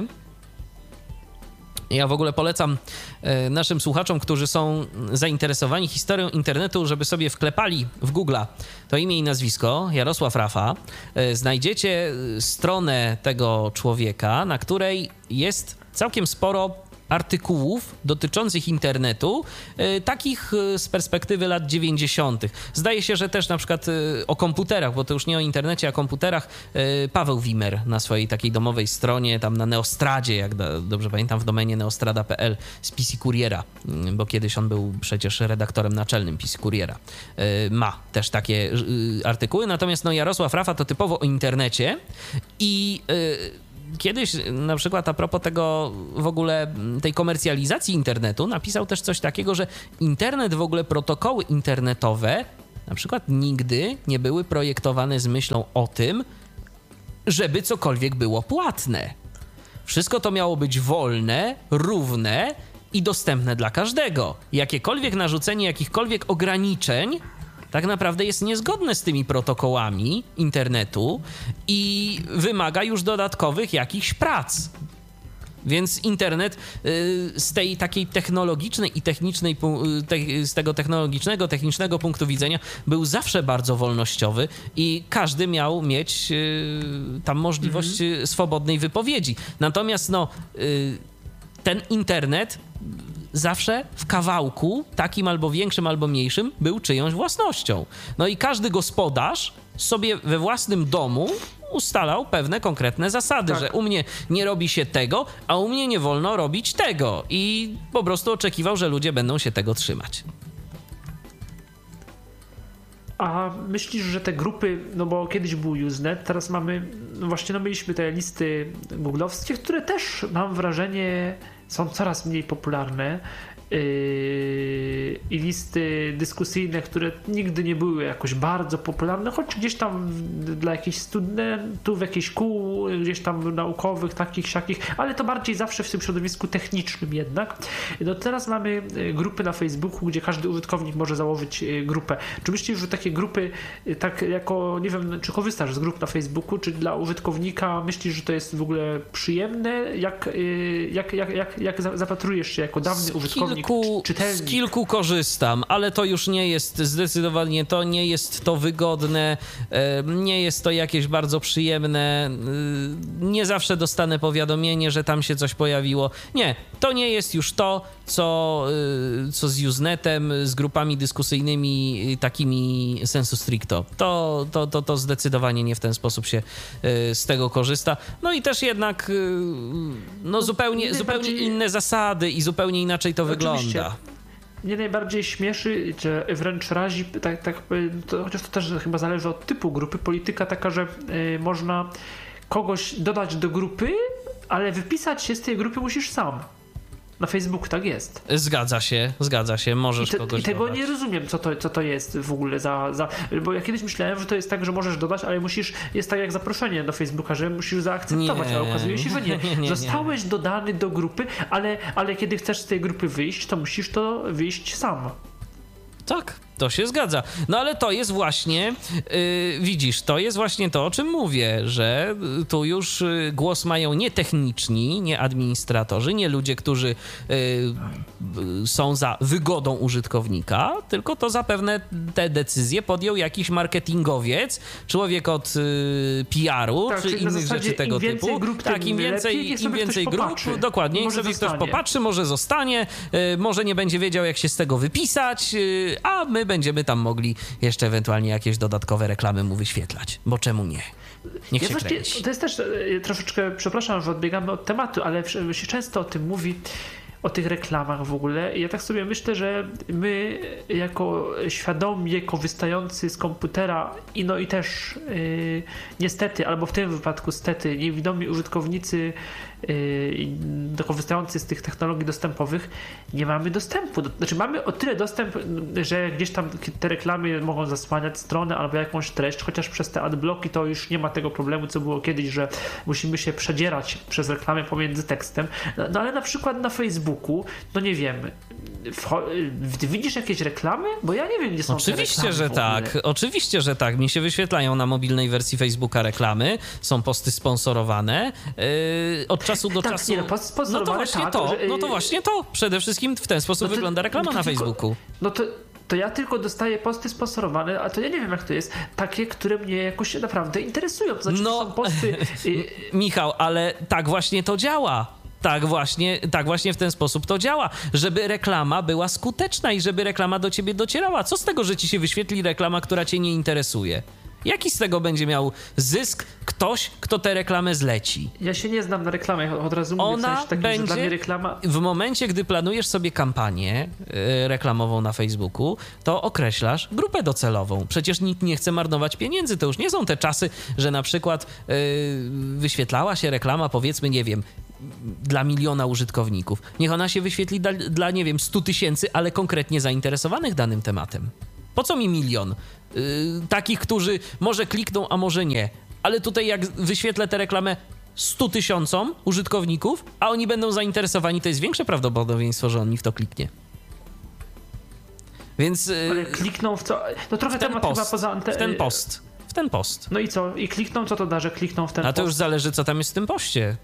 Ja w ogóle polecam e, naszym słuchaczom, którzy są zainteresowani historią internetu, żeby sobie wklepali w Google'a to imię i nazwisko, Jarosław Rafa. E, znajdziecie stronę tego człowieka, na której jest całkiem sporo artykułów dotyczących internetu, y, takich y, z perspektywy lat dziewięćdziesiątych. Zdaje się, że też na przykład y, o komputerach, bo to już nie o internecie, a komputerach, y, Paweł Wimer na swojej takiej domowej stronie, tam na Neostradzie, jak do, dobrze pamiętam, w domenie neostrada kropka p l z P C Kuriera, y, bo kiedyś on był przecież redaktorem naczelnym P C Kuriera. Y, ma też takie y, artykuły, natomiast no, Jarosław Rafa to typowo o internecie i y, kiedyś na przykład a propos tego w ogóle tej komercjalizacji internetu napisał też coś takiego, że internet w ogóle, protokoły internetowe na przykład nigdy nie były projektowane z myślą o tym, żeby cokolwiek było płatne. Wszystko to miało być wolne, równe i dostępne dla każdego. Jakiekolwiek narzucenie jakichkolwiek ograniczeń tak naprawdę jest niezgodne z tymi protokołami internetu i wymaga już dodatkowych jakichś prac. Więc internet y, z tej takiej technologicznej i technicznej, te, z tego technologicznego, technicznego punktu widzenia był zawsze bardzo wolnościowy i każdy miał mieć y, tam możliwość mm-hmm. swobodnej wypowiedzi. Natomiast no, y, ten internet zawsze w kawałku, takim albo większym, albo mniejszym, był czyjąś własnością. No i każdy gospodarz sobie we własnym domu ustalał pewne konkretne zasady, tak. że u mnie nie robi się tego, a u mnie nie wolno robić tego. I po prostu oczekiwał, że ludzie będą się tego trzymać. A myślisz, że te grupy, no bo kiedyś był Usenet, teraz mamy, no właśnie no mieliśmy te listy googlowskie, które też, mam wrażenie, są coraz mniej popularne yy, i listy dyskusyjne, które nigdy nie były jakoś bardzo popularne, choć gdzieś tam dla jakichś studentów, jakichś kół, gdzieś tam naukowych, takich, siakich, ale to bardziej zawsze w tym środowisku technicznym jednak. No teraz mamy grupy na Facebooku, gdzie każdy użytkownik może założyć grupę. Czy myślisz, że takie grupy, tak jako, nie wiem, czy korzystasz z grup na Facebooku, czy dla użytkownika myślisz, że to jest w ogóle przyjemne? Jak, jak, jak, jak, jak zapatrujesz się jako dawny z użytkownik, kilku, czytelnik? Z kilku korzystam, ale to już nie jest zdecydowanie, to nie jest to wygodne, nie jest to jakieś bardzo przyjemne, nie zawsze dostanę powiadomienie, że tam się coś pojawiło. Nie, to nie jest już to, co, co z Usenetem, z grupami dyskusyjnymi takimi sensu stricto. To, to, to, to zdecydowanie nie w ten sposób się z tego korzysta. No i też jednak no zupełnie, zupełnie inne zasady i zupełnie inaczej to Oczywiście. wygląda. Mnie najbardziej śmieszy, czy wręcz razi, tak, tak, to, chociaż to też chyba zależy od typu grupy, polityka taka, że y, można kogoś dodać do grupy, ale wypisać się z tej grupy musisz sam. Na Facebooku tak jest. Zgadza się, zgadza się, możesz I, te, kogoś I tego dodać. nie rozumiem, co to, co to jest w ogóle za, za... Bo ja kiedyś myślałem, że to jest tak, że możesz dodać, ale musisz, jest tak jak zaproszenie do Facebooka, że musisz zaakceptować, nie, ale okazuje się, że nie. nie, nie Zostałeś nie. dodany do grupy, ale, ale kiedy chcesz z tej grupy wyjść, to musisz to wyjść sam. Tak, to się zgadza. No ale to jest właśnie, yy, widzisz, to jest właśnie to, o czym mówię, że tu już głos mają nie techniczni, nie administratorzy, nie ludzie, którzy yy, są za wygodą użytkownika, tylko to zapewne te decyzje podjął jakiś marketingowiec, człowiek od yy, P R-u, tak, czy innych rzeczy tego im typu. Grup, tak, im więcej, lepiej, im więcej grup, popatrzy. dokładnie, niech sobie zostanie. ktoś popatrzy, może zostanie, yy, może nie będzie wiedział, jak się z tego wypisać, yy, a my będziemy tam mogli jeszcze ewentualnie jakieś dodatkowe reklamy mu wyświetlać, bo czemu nie? Niech ja się właśnie, kręci. To jest też troszeczkę, przepraszam, że odbiegamy od tematu, ale się często o tym mówi. o tych reklamach w ogóle. I ja tak sobie myślę, że my jako świadomie korzystający z komputera i no i też yy, niestety, albo w tym wypadku stety, niewidomi użytkownicy yy, korzystający z tych technologii dostępowych, nie mamy dostępu. Do, znaczy mamy o tyle dostęp, że gdzieś tam te reklamy mogą zasłaniać stronę albo jakąś treść, chociaż przez te adblocki to już nie ma tego problemu, co było kiedyś, że musimy się przedzierać przez reklamę pomiędzy tekstem. No, no ale na przykład na Facebooku, no nie wiem, ty widzisz jakieś reklamy? Bo ja nie wiem, gdzie są Oczywiście, te reklamy że tak. Oczywiście, że tak. Mi się wyświetlają na mobilnej wersji Facebooka reklamy, są posty sponsorowane. Yy, od czasu do tak, czasu. Nie, no, post sponsorowane, no to właśnie tak, to. że, No to właśnie to. Przede wszystkim w ten sposób no to, wygląda reklama no na tylko, Facebooku. No to to ja tylko dostaję posty sponsorowane, a to ja nie wiem, jak to jest. Takie, które mnie jakoś naprawdę interesują. To znaczy, no, to są posty... Michał, ale tak właśnie to działa. Tak właśnie, tak właśnie w ten sposób to działa, żeby reklama była skuteczna i żeby reklama do ciebie docierała. Co z tego, że ci się wyświetli reklama, która cię nie interesuje? Jaki z tego będzie miał zysk ktoś, kto tę reklamę zleci? Ja się nie znam na reklamie, od razu mówię, Ona w sensie takim, będzie, że dla mnie reklama... w momencie, gdy planujesz sobie kampanię y, reklamową na Facebooku, to określasz grupę docelową. Przecież nikt nie chce marnować pieniędzy. To już nie są te czasy, że na przykład y, wyświetlała się reklama, powiedzmy, nie wiem, dla miliona użytkowników. Niech ona się wyświetli dla, dla nie wiem, stu tysięcy, ale konkretnie zainteresowanych danym tematem. Po co mi milion? Yy, takich, którzy może klikną, a może nie. Ale tutaj jak wyświetlę tę reklamę stu tysiącom użytkowników, a oni będą zainteresowani, to jest większe prawdopodobieństwo, że on mi w to kliknie. Więc... Yy, ale klikną w co? No trochę w ten temat post, chyba poza... Ante... W ten post. W ten post. No i co? I klikną, co to da, że klikną w ten a post? to już zależy, co tam jest w tym poście.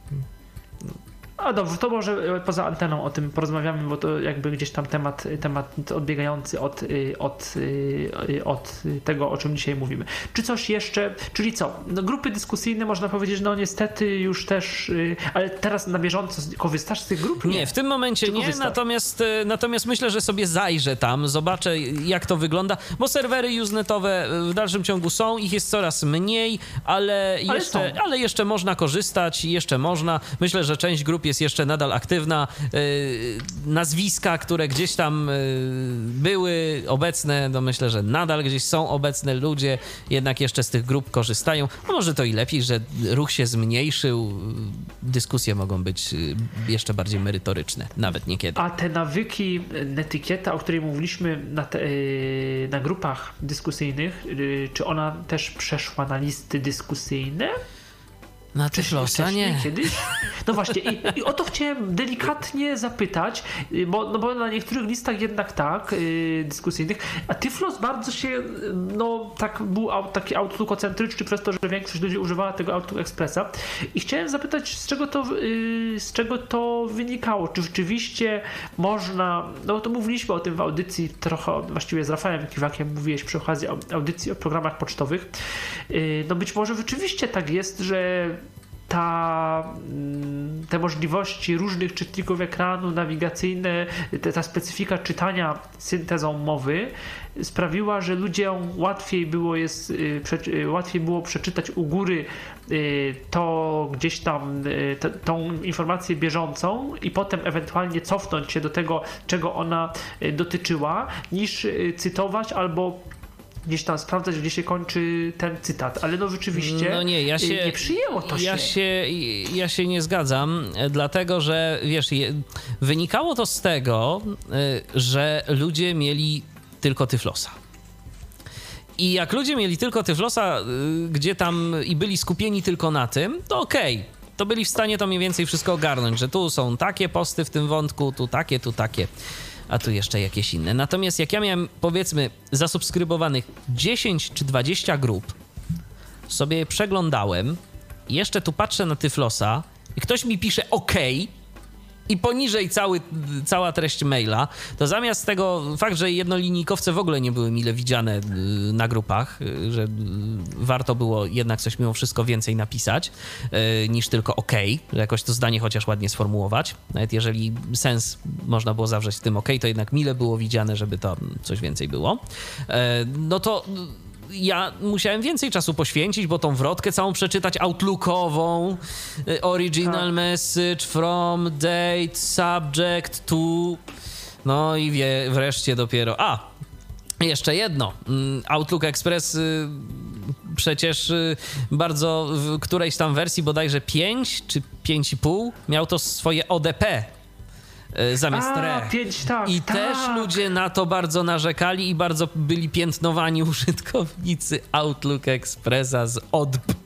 A dobrze, to może poza anteną o tym porozmawiamy, bo to jakby gdzieś tam temat, temat odbiegający od, od, od tego, o czym dzisiaj mówimy. Czy coś jeszcze, czyli co? No, grupy dyskusyjne można powiedzieć, no niestety już też, ale teraz na bieżąco korzystasz z tych grup? Nie, nie w tym momencie Czy nie, natomiast, natomiast myślę, że sobie zajrzę tam, zobaczę jak to wygląda, bo serwery usenetowe w dalszym ciągu są, ich jest coraz mniej, ale, ale jeszcze, ale jeszcze można korzystać, jeszcze można. Myślę, że część grup jest jeszcze nadal aktywna. Nazwiska, które gdzieś tam były obecne, no myślę, że nadal gdzieś są obecne, ludzie jednak jeszcze z tych grup korzystają. A może to i lepiej, że ruch się zmniejszył, dyskusje mogą być jeszcze bardziej merytoryczne, nawet niekiedy. A te nawyki netykieta, o której mówiliśmy na, te, na grupach dyskusyjnych, czy ona też przeszła na listy dyskusyjne? Na Tyflosa nie. Kiedyś? No właśnie, i, i o to chciałem delikatnie zapytać, bo, no bo na niektórych listach jednak tak, yy, dyskusyjnych, a Tyflos bardzo się, no tak był out, taki outlookocentryczny przez to, że większość ludzi używała tego Outlook Expressa i chciałem zapytać, z czego to, yy, z czego to wynikało? Czy rzeczywiście można, no to mówiliśmy o tym w audycji trochę, właściwie z Rafałem Kiwakiem mówiłeś przy okazji audycji o programach pocztowych, yy, no być może rzeczywiście tak jest, że ta, te możliwości różnych czytników ekranu, nawigacyjne, ta specyfika czytania syntezą mowy sprawiła, że ludziom łatwiej było, jest, łatwiej było przeczytać u góry to gdzieś tam t, tą informację bieżącą i potem ewentualnie cofnąć się do tego, czego ona dotyczyła, niż cytować albo gdzieś tam sprawdzać, gdzie się kończy ten cytat, ale no rzeczywiście no nie, ja się, nie przyjęło to ja się. się. Ja się nie zgadzam, dlatego że wiesz, wynikało to z tego, że ludzie mieli tylko Tyflosa. I jak ludzie mieli tylko Tyflosa, gdzie tam i byli skupieni tylko na tym, to okej. Okay. To byli w stanie to mniej więcej wszystko ogarnąć, że tu są takie posty w tym wątku, tu takie, tu takie, a tu jeszcze jakieś inne. Natomiast jak ja miałem, powiedzmy, zasubskrybowanych dziesięć czy dwadzieścia grup, sobie je przeglądałem, jeszcze tu patrzę na Tyflosa i ktoś mi pisze OK i poniżej cały, cała treść maila, to zamiast tego, fakt, że jednolinijkowce w ogóle nie były mile widziane na grupach, że warto było jednak coś mimo wszystko więcej napisać niż tylko OK, że jakoś to zdanie chociaż ładnie sformułować. Nawet jeżeli sens można było zawrzeć w tym OK, to jednak mile było widziane, żeby to coś więcej było. No to ja musiałem więcej czasu poświęcić, bo tą wrotkę całą przeczytać outlookową, original tak. message from date subject to, no i wie, wreszcie dopiero, a, jeszcze jedno, Outlook Express przecież bardzo w którejś tam wersji bodajże pięć czy pięć i pół miał to swoje O D P zamiast A, R E. pięć, tak, I tak. też ludzie na to bardzo narzekali i bardzo byli piętnowani użytkownicy Outlook Expressa z O D P.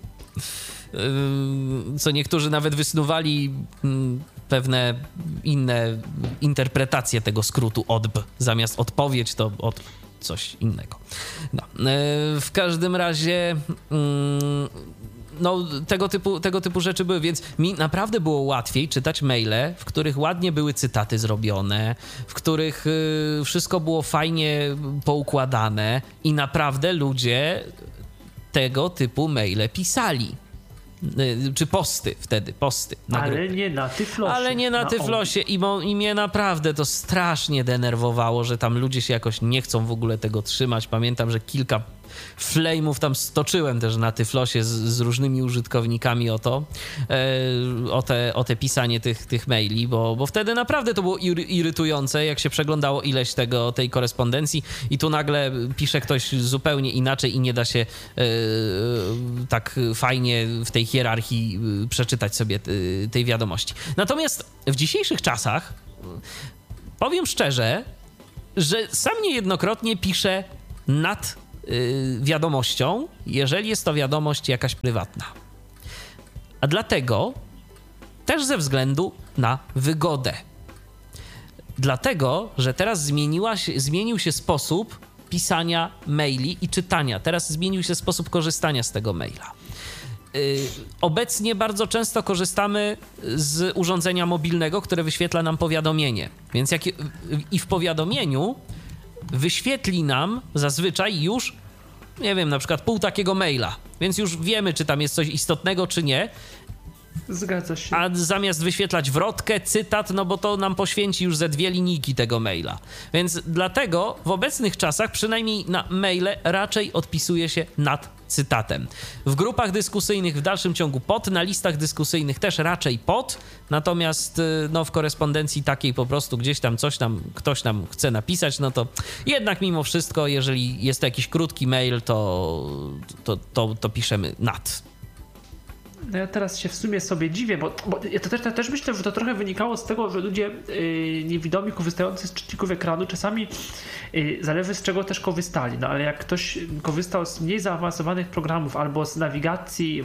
Co niektórzy nawet wysnuwali pewne inne interpretacje tego skrótu O D P. Zamiast odpowiedź to od coś innego. No. W każdym razie no, tego typu, tego typu rzeczy były, więc mi naprawdę było łatwiej czytać maile, w których ładnie były cytaty zrobione, w których wszystko było fajnie poukładane i naprawdę ludzie tego typu maile pisali. Czy posty wtedy, posty. Na Ale grupie. nie na Tyflosie. Ale nie na, na Tyflosie I, mo, i mnie naprawdę to strasznie denerwowało, że tam ludzie się jakoś nie chcą w ogóle tego trzymać. Pamiętam, że kilka flame'ów tam stoczyłem też na Tyflosie z, z różnymi użytkownikami o to, e, o, te, o te pisanie tych, tych maili, bo, bo wtedy naprawdę to było irytujące, jak się przeglądało ileś tego, tej korespondencji i tu nagle pisze ktoś zupełnie inaczej i nie da się e, tak fajnie w tej hierarchii przeczytać sobie tej wiadomości. Natomiast w dzisiejszych czasach powiem szczerze, że sam niejednokrotnie piszę nad wiadomością, jeżeli jest to wiadomość jakaś prywatna. A dlatego też ze względu na wygodę. Dlatego, że teraz zmieniła się, zmienił się sposób pisania maili i czytania. Teraz zmienił się sposób korzystania z tego maila. Obecnie bardzo często korzystamy z urządzenia mobilnego, które wyświetla nam powiadomienie. Więc jak i w powiadomieniu wyświetli nam zazwyczaj już, nie wiem, na przykład pół takiego maila, więc już wiemy, czy tam jest coś istotnego, czy nie. Zgadza się. A zamiast wyświetlać wrotkę, cytat, no bo to nam poświęci już ze dwie linijki tego maila. Więc dlatego w obecnych czasach, przynajmniej na maile, raczej odpisuje się nad cytatem. W grupach dyskusyjnych w dalszym ciągu pod, na listach dyskusyjnych też raczej pod, natomiast no, w korespondencji takiej po prostu gdzieś tam coś tam ktoś nam chce napisać, no to jednak mimo wszystko, jeżeli jest to jakiś krótki mail, to, to, to, to piszemy nad. No ja teraz się w sumie sobie dziwię, bo, bo ja to też, to też myślę, że to trochę wynikało z tego, że ludzie yy, niewidomi, korzystający z czytników ekranu, czasami yy, zależy z czego też korzystali. No ale jak ktoś korzystał z mniej zaawansowanych programów albo z nawigacji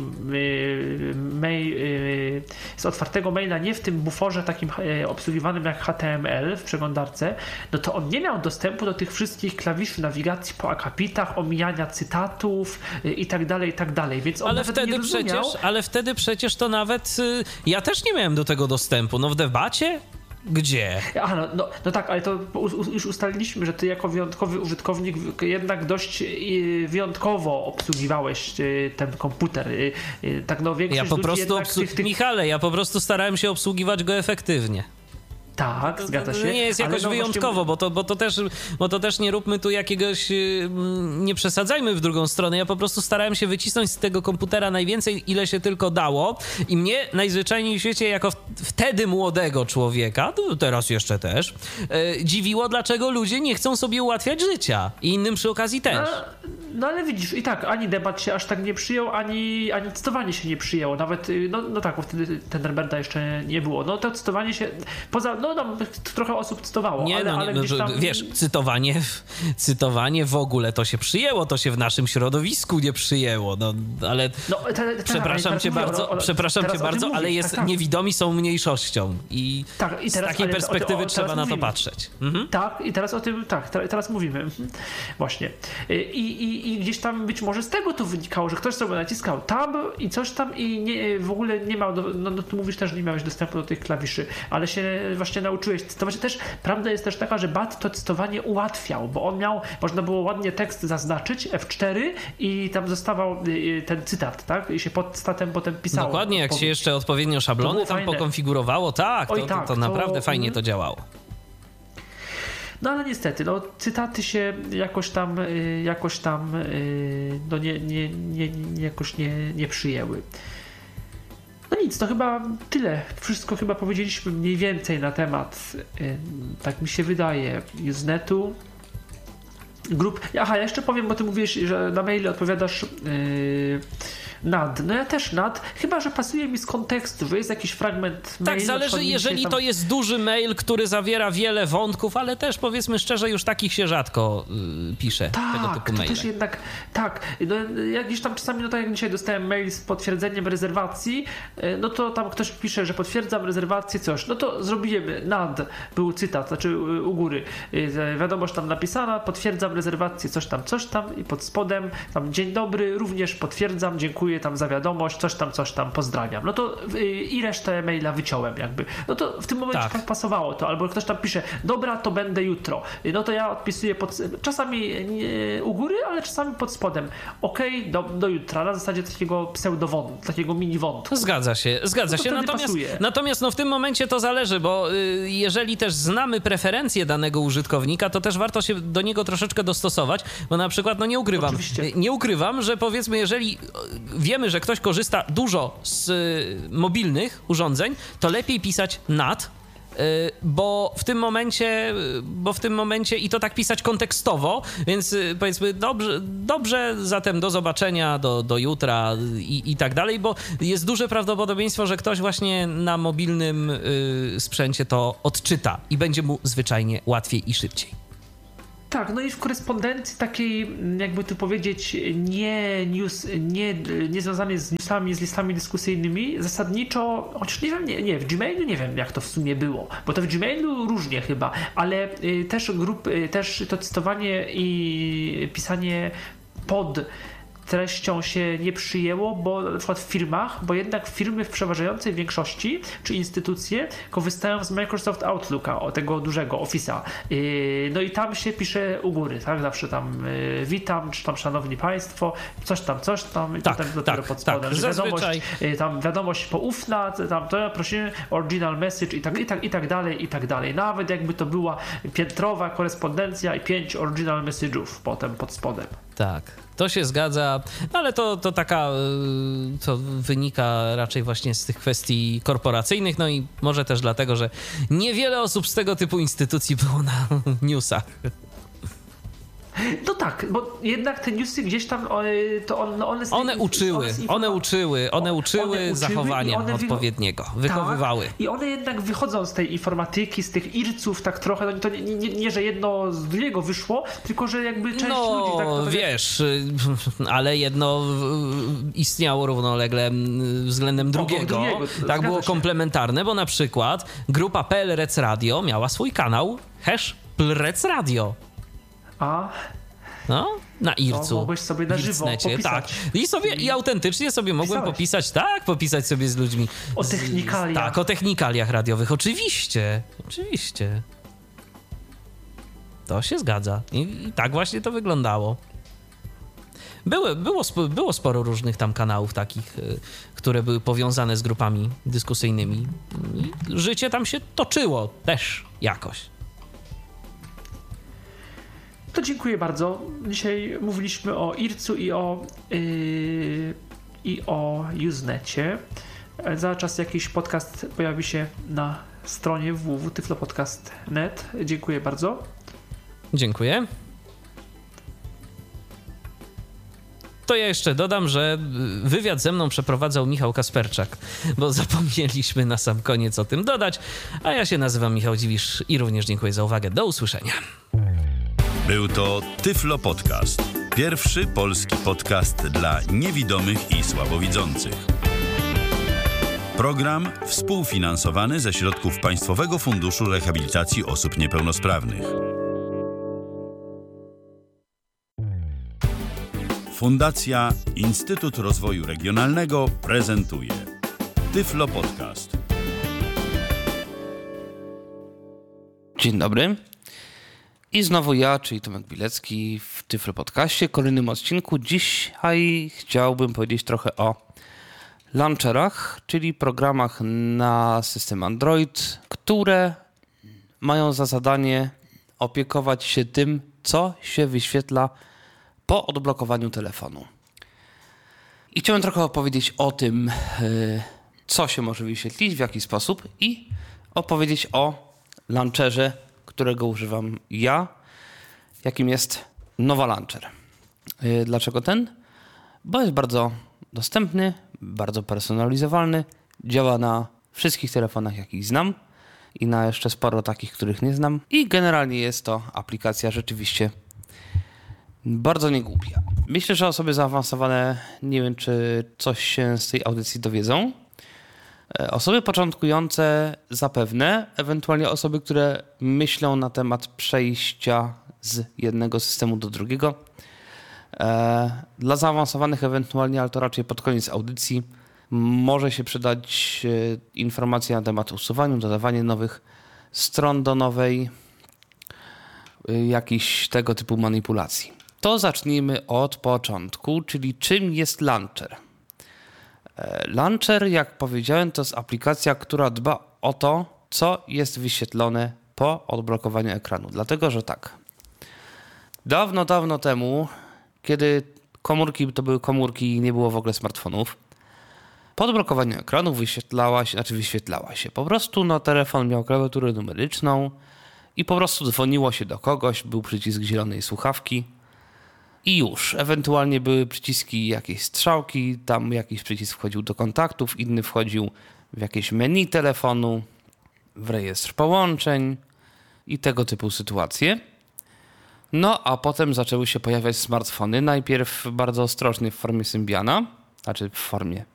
yy, mail, yy, z otwartego maila, nie w tym buforze takim yy, obsługiwanym jak H T M L w przeglądarce, no to on nie miał dostępu do tych wszystkich klawiszy nawigacji po akapitach, omijania cytatów yy, i tak dalej, i tak dalej. Więc on ale nawet wtedy nie rozumiał, przecież, ale wtedy przecież to nawet y, ja też nie miałem do tego dostępu. No w debacie? Gdzie? A, no, no, no tak, ale to już ustaliliśmy, że ty jako wyjątkowy użytkownik jednak dość wyjątkowo obsługiwałeś ten komputer. Tak, no, większość ja po prostu obsłu- tych, tych... Michale, ja po prostu starałem się obsługiwać go efektywnie. Tak, zgadza się. To nie jest jakoś no wyjątkowo, właśnie... bo, to, bo, to też, bo to też nie róbmy tu jakiegoś, nie przesadzajmy w drugą stronę. Ja po prostu starałem się wycisnąć z tego komputera najwięcej, ile się tylko dało i mnie najzwyczajniej w świecie, jako wtedy młodego człowieka, teraz jeszcze też, e, dziwiło, dlaczego ludzie nie chcą sobie ułatwiać życia i innym przy okazji też. No, no ale widzisz, i tak, ani debat się aż tak nie przyjął, ani, ani cytowanie się nie przyjęło. Nawet, no, no tak, bo wtedy Tenderberda jeszcze nie było. No to cytowanie się, poza, no no, trochę osób cytowało, nie, ale, no, ale nie, gdzieś tam... Wiesz, cytowanie, cytowanie w ogóle to się przyjęło, to się w naszym środowisku nie przyjęło, no ale no, te, te, przepraszam te, cię bardzo, o, o, przepraszam cię bardzo, ale jest, tak, tak. niewidomi są mniejszością i, tak, i teraz, z takiej perspektywy o, o, trzeba na to patrzeć. Mhm. Tak, i teraz o tym, tak, teraz mówimy. Mhm. Właśnie. I, i, I gdzieś tam być może z tego to wynikało, że ktoś sobie naciskał tab i coś tam i nie, w ogóle nie miał, no, no tu mówisz też, że nie miałeś dostępu do tych klawiszy, ale się właśnie nauczyłeś cytować. Też prawda jest też taka, że B A T to cytowanie ułatwiał, bo on miał, można było ładnie tekst zaznaczyć, F cztery i tam zostawał ten cytat, tak? I się pod statem potem pisało. Dokładnie, jak się jeszcze odpowiednio szablony tam fajne. pokonfigurowało, tak, to, Oj, tak, to, to, to naprawdę to... fajnie to działało. No ale niestety, no, cytaty się jakoś tam, jakoś tam no, nie, nie, nie, nie, jakoś nie, nie przyjęły. No nic, to chyba tyle. Wszystko chyba powiedzieliśmy mniej więcej na temat, tak mi się wydaje, Usenetu. Grup. Aha, ja jeszcze powiem, bo ty mówisz, że na maile odpowiadasz yy, nad. No ja też nad, chyba że pasuje mi z kontekstu, że jest jakiś fragment tak, mailu. Tak, zależy, jeżeli tam... to jest duży mail, który zawiera wiele wątków, ale też powiedzmy szczerze, już takich się rzadko yy, pisze, tak, tego typu maile. Tak, to też jednak, tak, no, jak gdzieś tam czasami, no tak jak dzisiaj dostałem mail z potwierdzeniem rezerwacji, no to tam ktoś pisze, że potwierdzam rezerwację, coś, no to zrobiłem nad, był cytat, znaczy u góry, wiadomość tam napisana, potwierdzam rezerwację, coś tam, coś tam i pod spodem tam dzień dobry, również potwierdzam, dziękuję tam za wiadomość, coś tam, coś tam, pozdrawiam. No to yy, i resztę maila wyciąłem jakby. No to w tym momencie tak, tak pasowało to. Albo ktoś tam pisze, dobra, to będę jutro. No to ja odpisuję pod, czasami nie, u góry, ale czasami pod spodem. Okej, okay, do, do jutra. Na zasadzie takiego pseudowątku, takiego mini wątku. Zgadza się, zgadza no się. Natomiast, natomiast no w tym momencie to zależy, bo y, jeżeli też znamy preferencje danego użytkownika, to też warto się do niego troszeczkę dostosować, bo na przykład, no nie ukrywam, Oczywiście. nie ukrywam, że powiedzmy, jeżeli wiemy, że ktoś korzysta dużo z y, mobilnych urządzeń, to lepiej pisać nad, y, bo w tym momencie, bo w tym momencie i to tak pisać kontekstowo, więc y, powiedzmy dobrze, dobrze, zatem do zobaczenia, do, do jutra i, i tak dalej, bo jest duże prawdopodobieństwo, że ktoś właśnie na mobilnym y, sprzęcie to odczyta i będzie mu zwyczajnie łatwiej i szybciej. Tak, no i w korespondencji takiej, jakby tu powiedzieć, nie news, nie, nie związanej z newsami, z listami dyskusyjnymi, zasadniczo, chociaż nie wiem, nie, nie, w Gmailu nie wiem, jak to w sumie było, bo to w Gmailu różnie chyba, ale y, też grup, y, też to cytowanie i pisanie pod treścią się nie przyjęło, bo na przykład w firmach, bo jednak firmy w przeważającej większości, czy instytucje korzystają z Microsoft Outlooka, o tego dużego Office'a. No i tam się pisze u góry, tak? Zawsze tam witam, czy tam szanowni państwo, coś tam, coś tam i tak, potem dopiero tak, pod spodem, tak, że wiadomość, zazwyczaj... tam wiadomość poufna, tam to prosimy, original message i tak, i tak, i tak dalej, i tak dalej. Nawet jakby to była piętrowa korespondencja i pięć original message'ów potem pod spodem. Tak. To się zgadza, ale to, to taka, to wynika raczej właśnie z tych kwestii korporacyjnych, no i może też dlatego, że niewiele osób z tego typu instytucji było na newsach. No tak, bo jednak te newsy gdzieś tam, to one... One, one uczyły, one, one uczyły, one uczyły, one uczyły zachowania one odpowiedniego, wychowywały. Tak, i one jednak wychodzą z tej informatyki, z tych irców tak trochę, no to nie, nie, nie że jedno z drugiego wyszło, tylko że jakby część no, ludzi... Tak, no wiesz, ale jedno istniało równolegle względem drugiego. drugiego tak było się. komplementarne, bo na przykład grupa P L Rec Radio miała swój kanał, hash P L Rec Radio. A? No, na Ircu. No, mogłeś sobie na żywo popisać. Tak. I sobie, i autentycznie sobie mogłem Pisałeś. popisać, tak, popisać sobie z ludźmi. O technikaliach. Z, tak, o technikaliach radiowych, oczywiście, oczywiście. To się zgadza. I, i tak właśnie to wyglądało. Były, było, było sporo różnych tam kanałów takich, które były powiązane z grupami dyskusyjnymi. I życie tam się toczyło też jakoś. To dziękuję bardzo. Dzisiaj mówiliśmy o Ircu i o, yy, i o Usenecie. Za czas jakiś podcast pojawi się na stronie w w w kropka tyflopodcast kropka net. Dziękuję bardzo. Dziękuję. To ja jeszcze dodam, że wywiad ze mną przeprowadzał Michał Kasperczak, bo zapomnieliśmy na sam koniec o tym dodać, a ja się nazywam Michał Dziwisz i również dziękuję za uwagę. Do usłyszenia. Był to Tyflo Podcast. Pierwszy polski podcast dla niewidomych i słabowidzących. Program współfinansowany ze środków Państwowego Funduszu Rehabilitacji Osób Niepełnosprawnych. Fundacja Instytut Rozwoju Regionalnego prezentuje Tyflo Podcast. Dzień dobry. I znowu ja, czyli Tomek Bilecki w Tyflo Podcaście, kolejnym odcinku. Dzisiaj chciałbym powiedzieć trochę o launcherach, czyli programach na system Android, które mają za zadanie opiekować się tym, co się wyświetla po odblokowaniu telefonu. I chciałem trochę opowiedzieć o tym, co się może wyświetlić, w jaki sposób i opowiedzieć o launcherze, którego używam ja, jakim jest Nova Launcher. Dlaczego ten? Bo jest bardzo dostępny, bardzo personalizowalny, działa na wszystkich telefonach, jakich znam i na jeszcze sporo takich, których nie znam. I generalnie jest to aplikacja rzeczywiście bardzo niegłupia. Myślę, że osoby zaawansowane, nie wiem, czy coś się z tej audycji dowiedzą. Osoby początkujące zapewne, ewentualnie osoby, które myślą na temat przejścia z jednego systemu do drugiego. Dla zaawansowanych ewentualnie, ale to raczej pod koniec audycji, może się przydać informacja na temat usuwania, dodawania nowych stron do nowej, jakichś tego typu manipulacji. To zacznijmy od początku, czyli czym jest launcher. Launcher, jak powiedziałem, to jest aplikacja, która dba o to, co jest wyświetlone po odblokowaniu ekranu. Dlatego, że tak, dawno, dawno temu, kiedy komórki to były komórki i nie było w ogóle smartfonów, po odblokowaniu ekranu wyświetlała się, znaczy wyświetlała się. Po prostu no, telefon miał klawiaturę numeryczną i po prostu dzwoniło się do kogoś, był przycisk zielonej słuchawki i już. Ewentualnie były przyciski, jakieś strzałki, tam jakiś przycisk wchodził do kontaktów, inny wchodził w jakieś menu telefonu, w rejestr połączeń i tego typu sytuacje. No a potem zaczęły się pojawiać smartfony, najpierw bardzo ostrożnie w formie Symbiana, znaczy w formie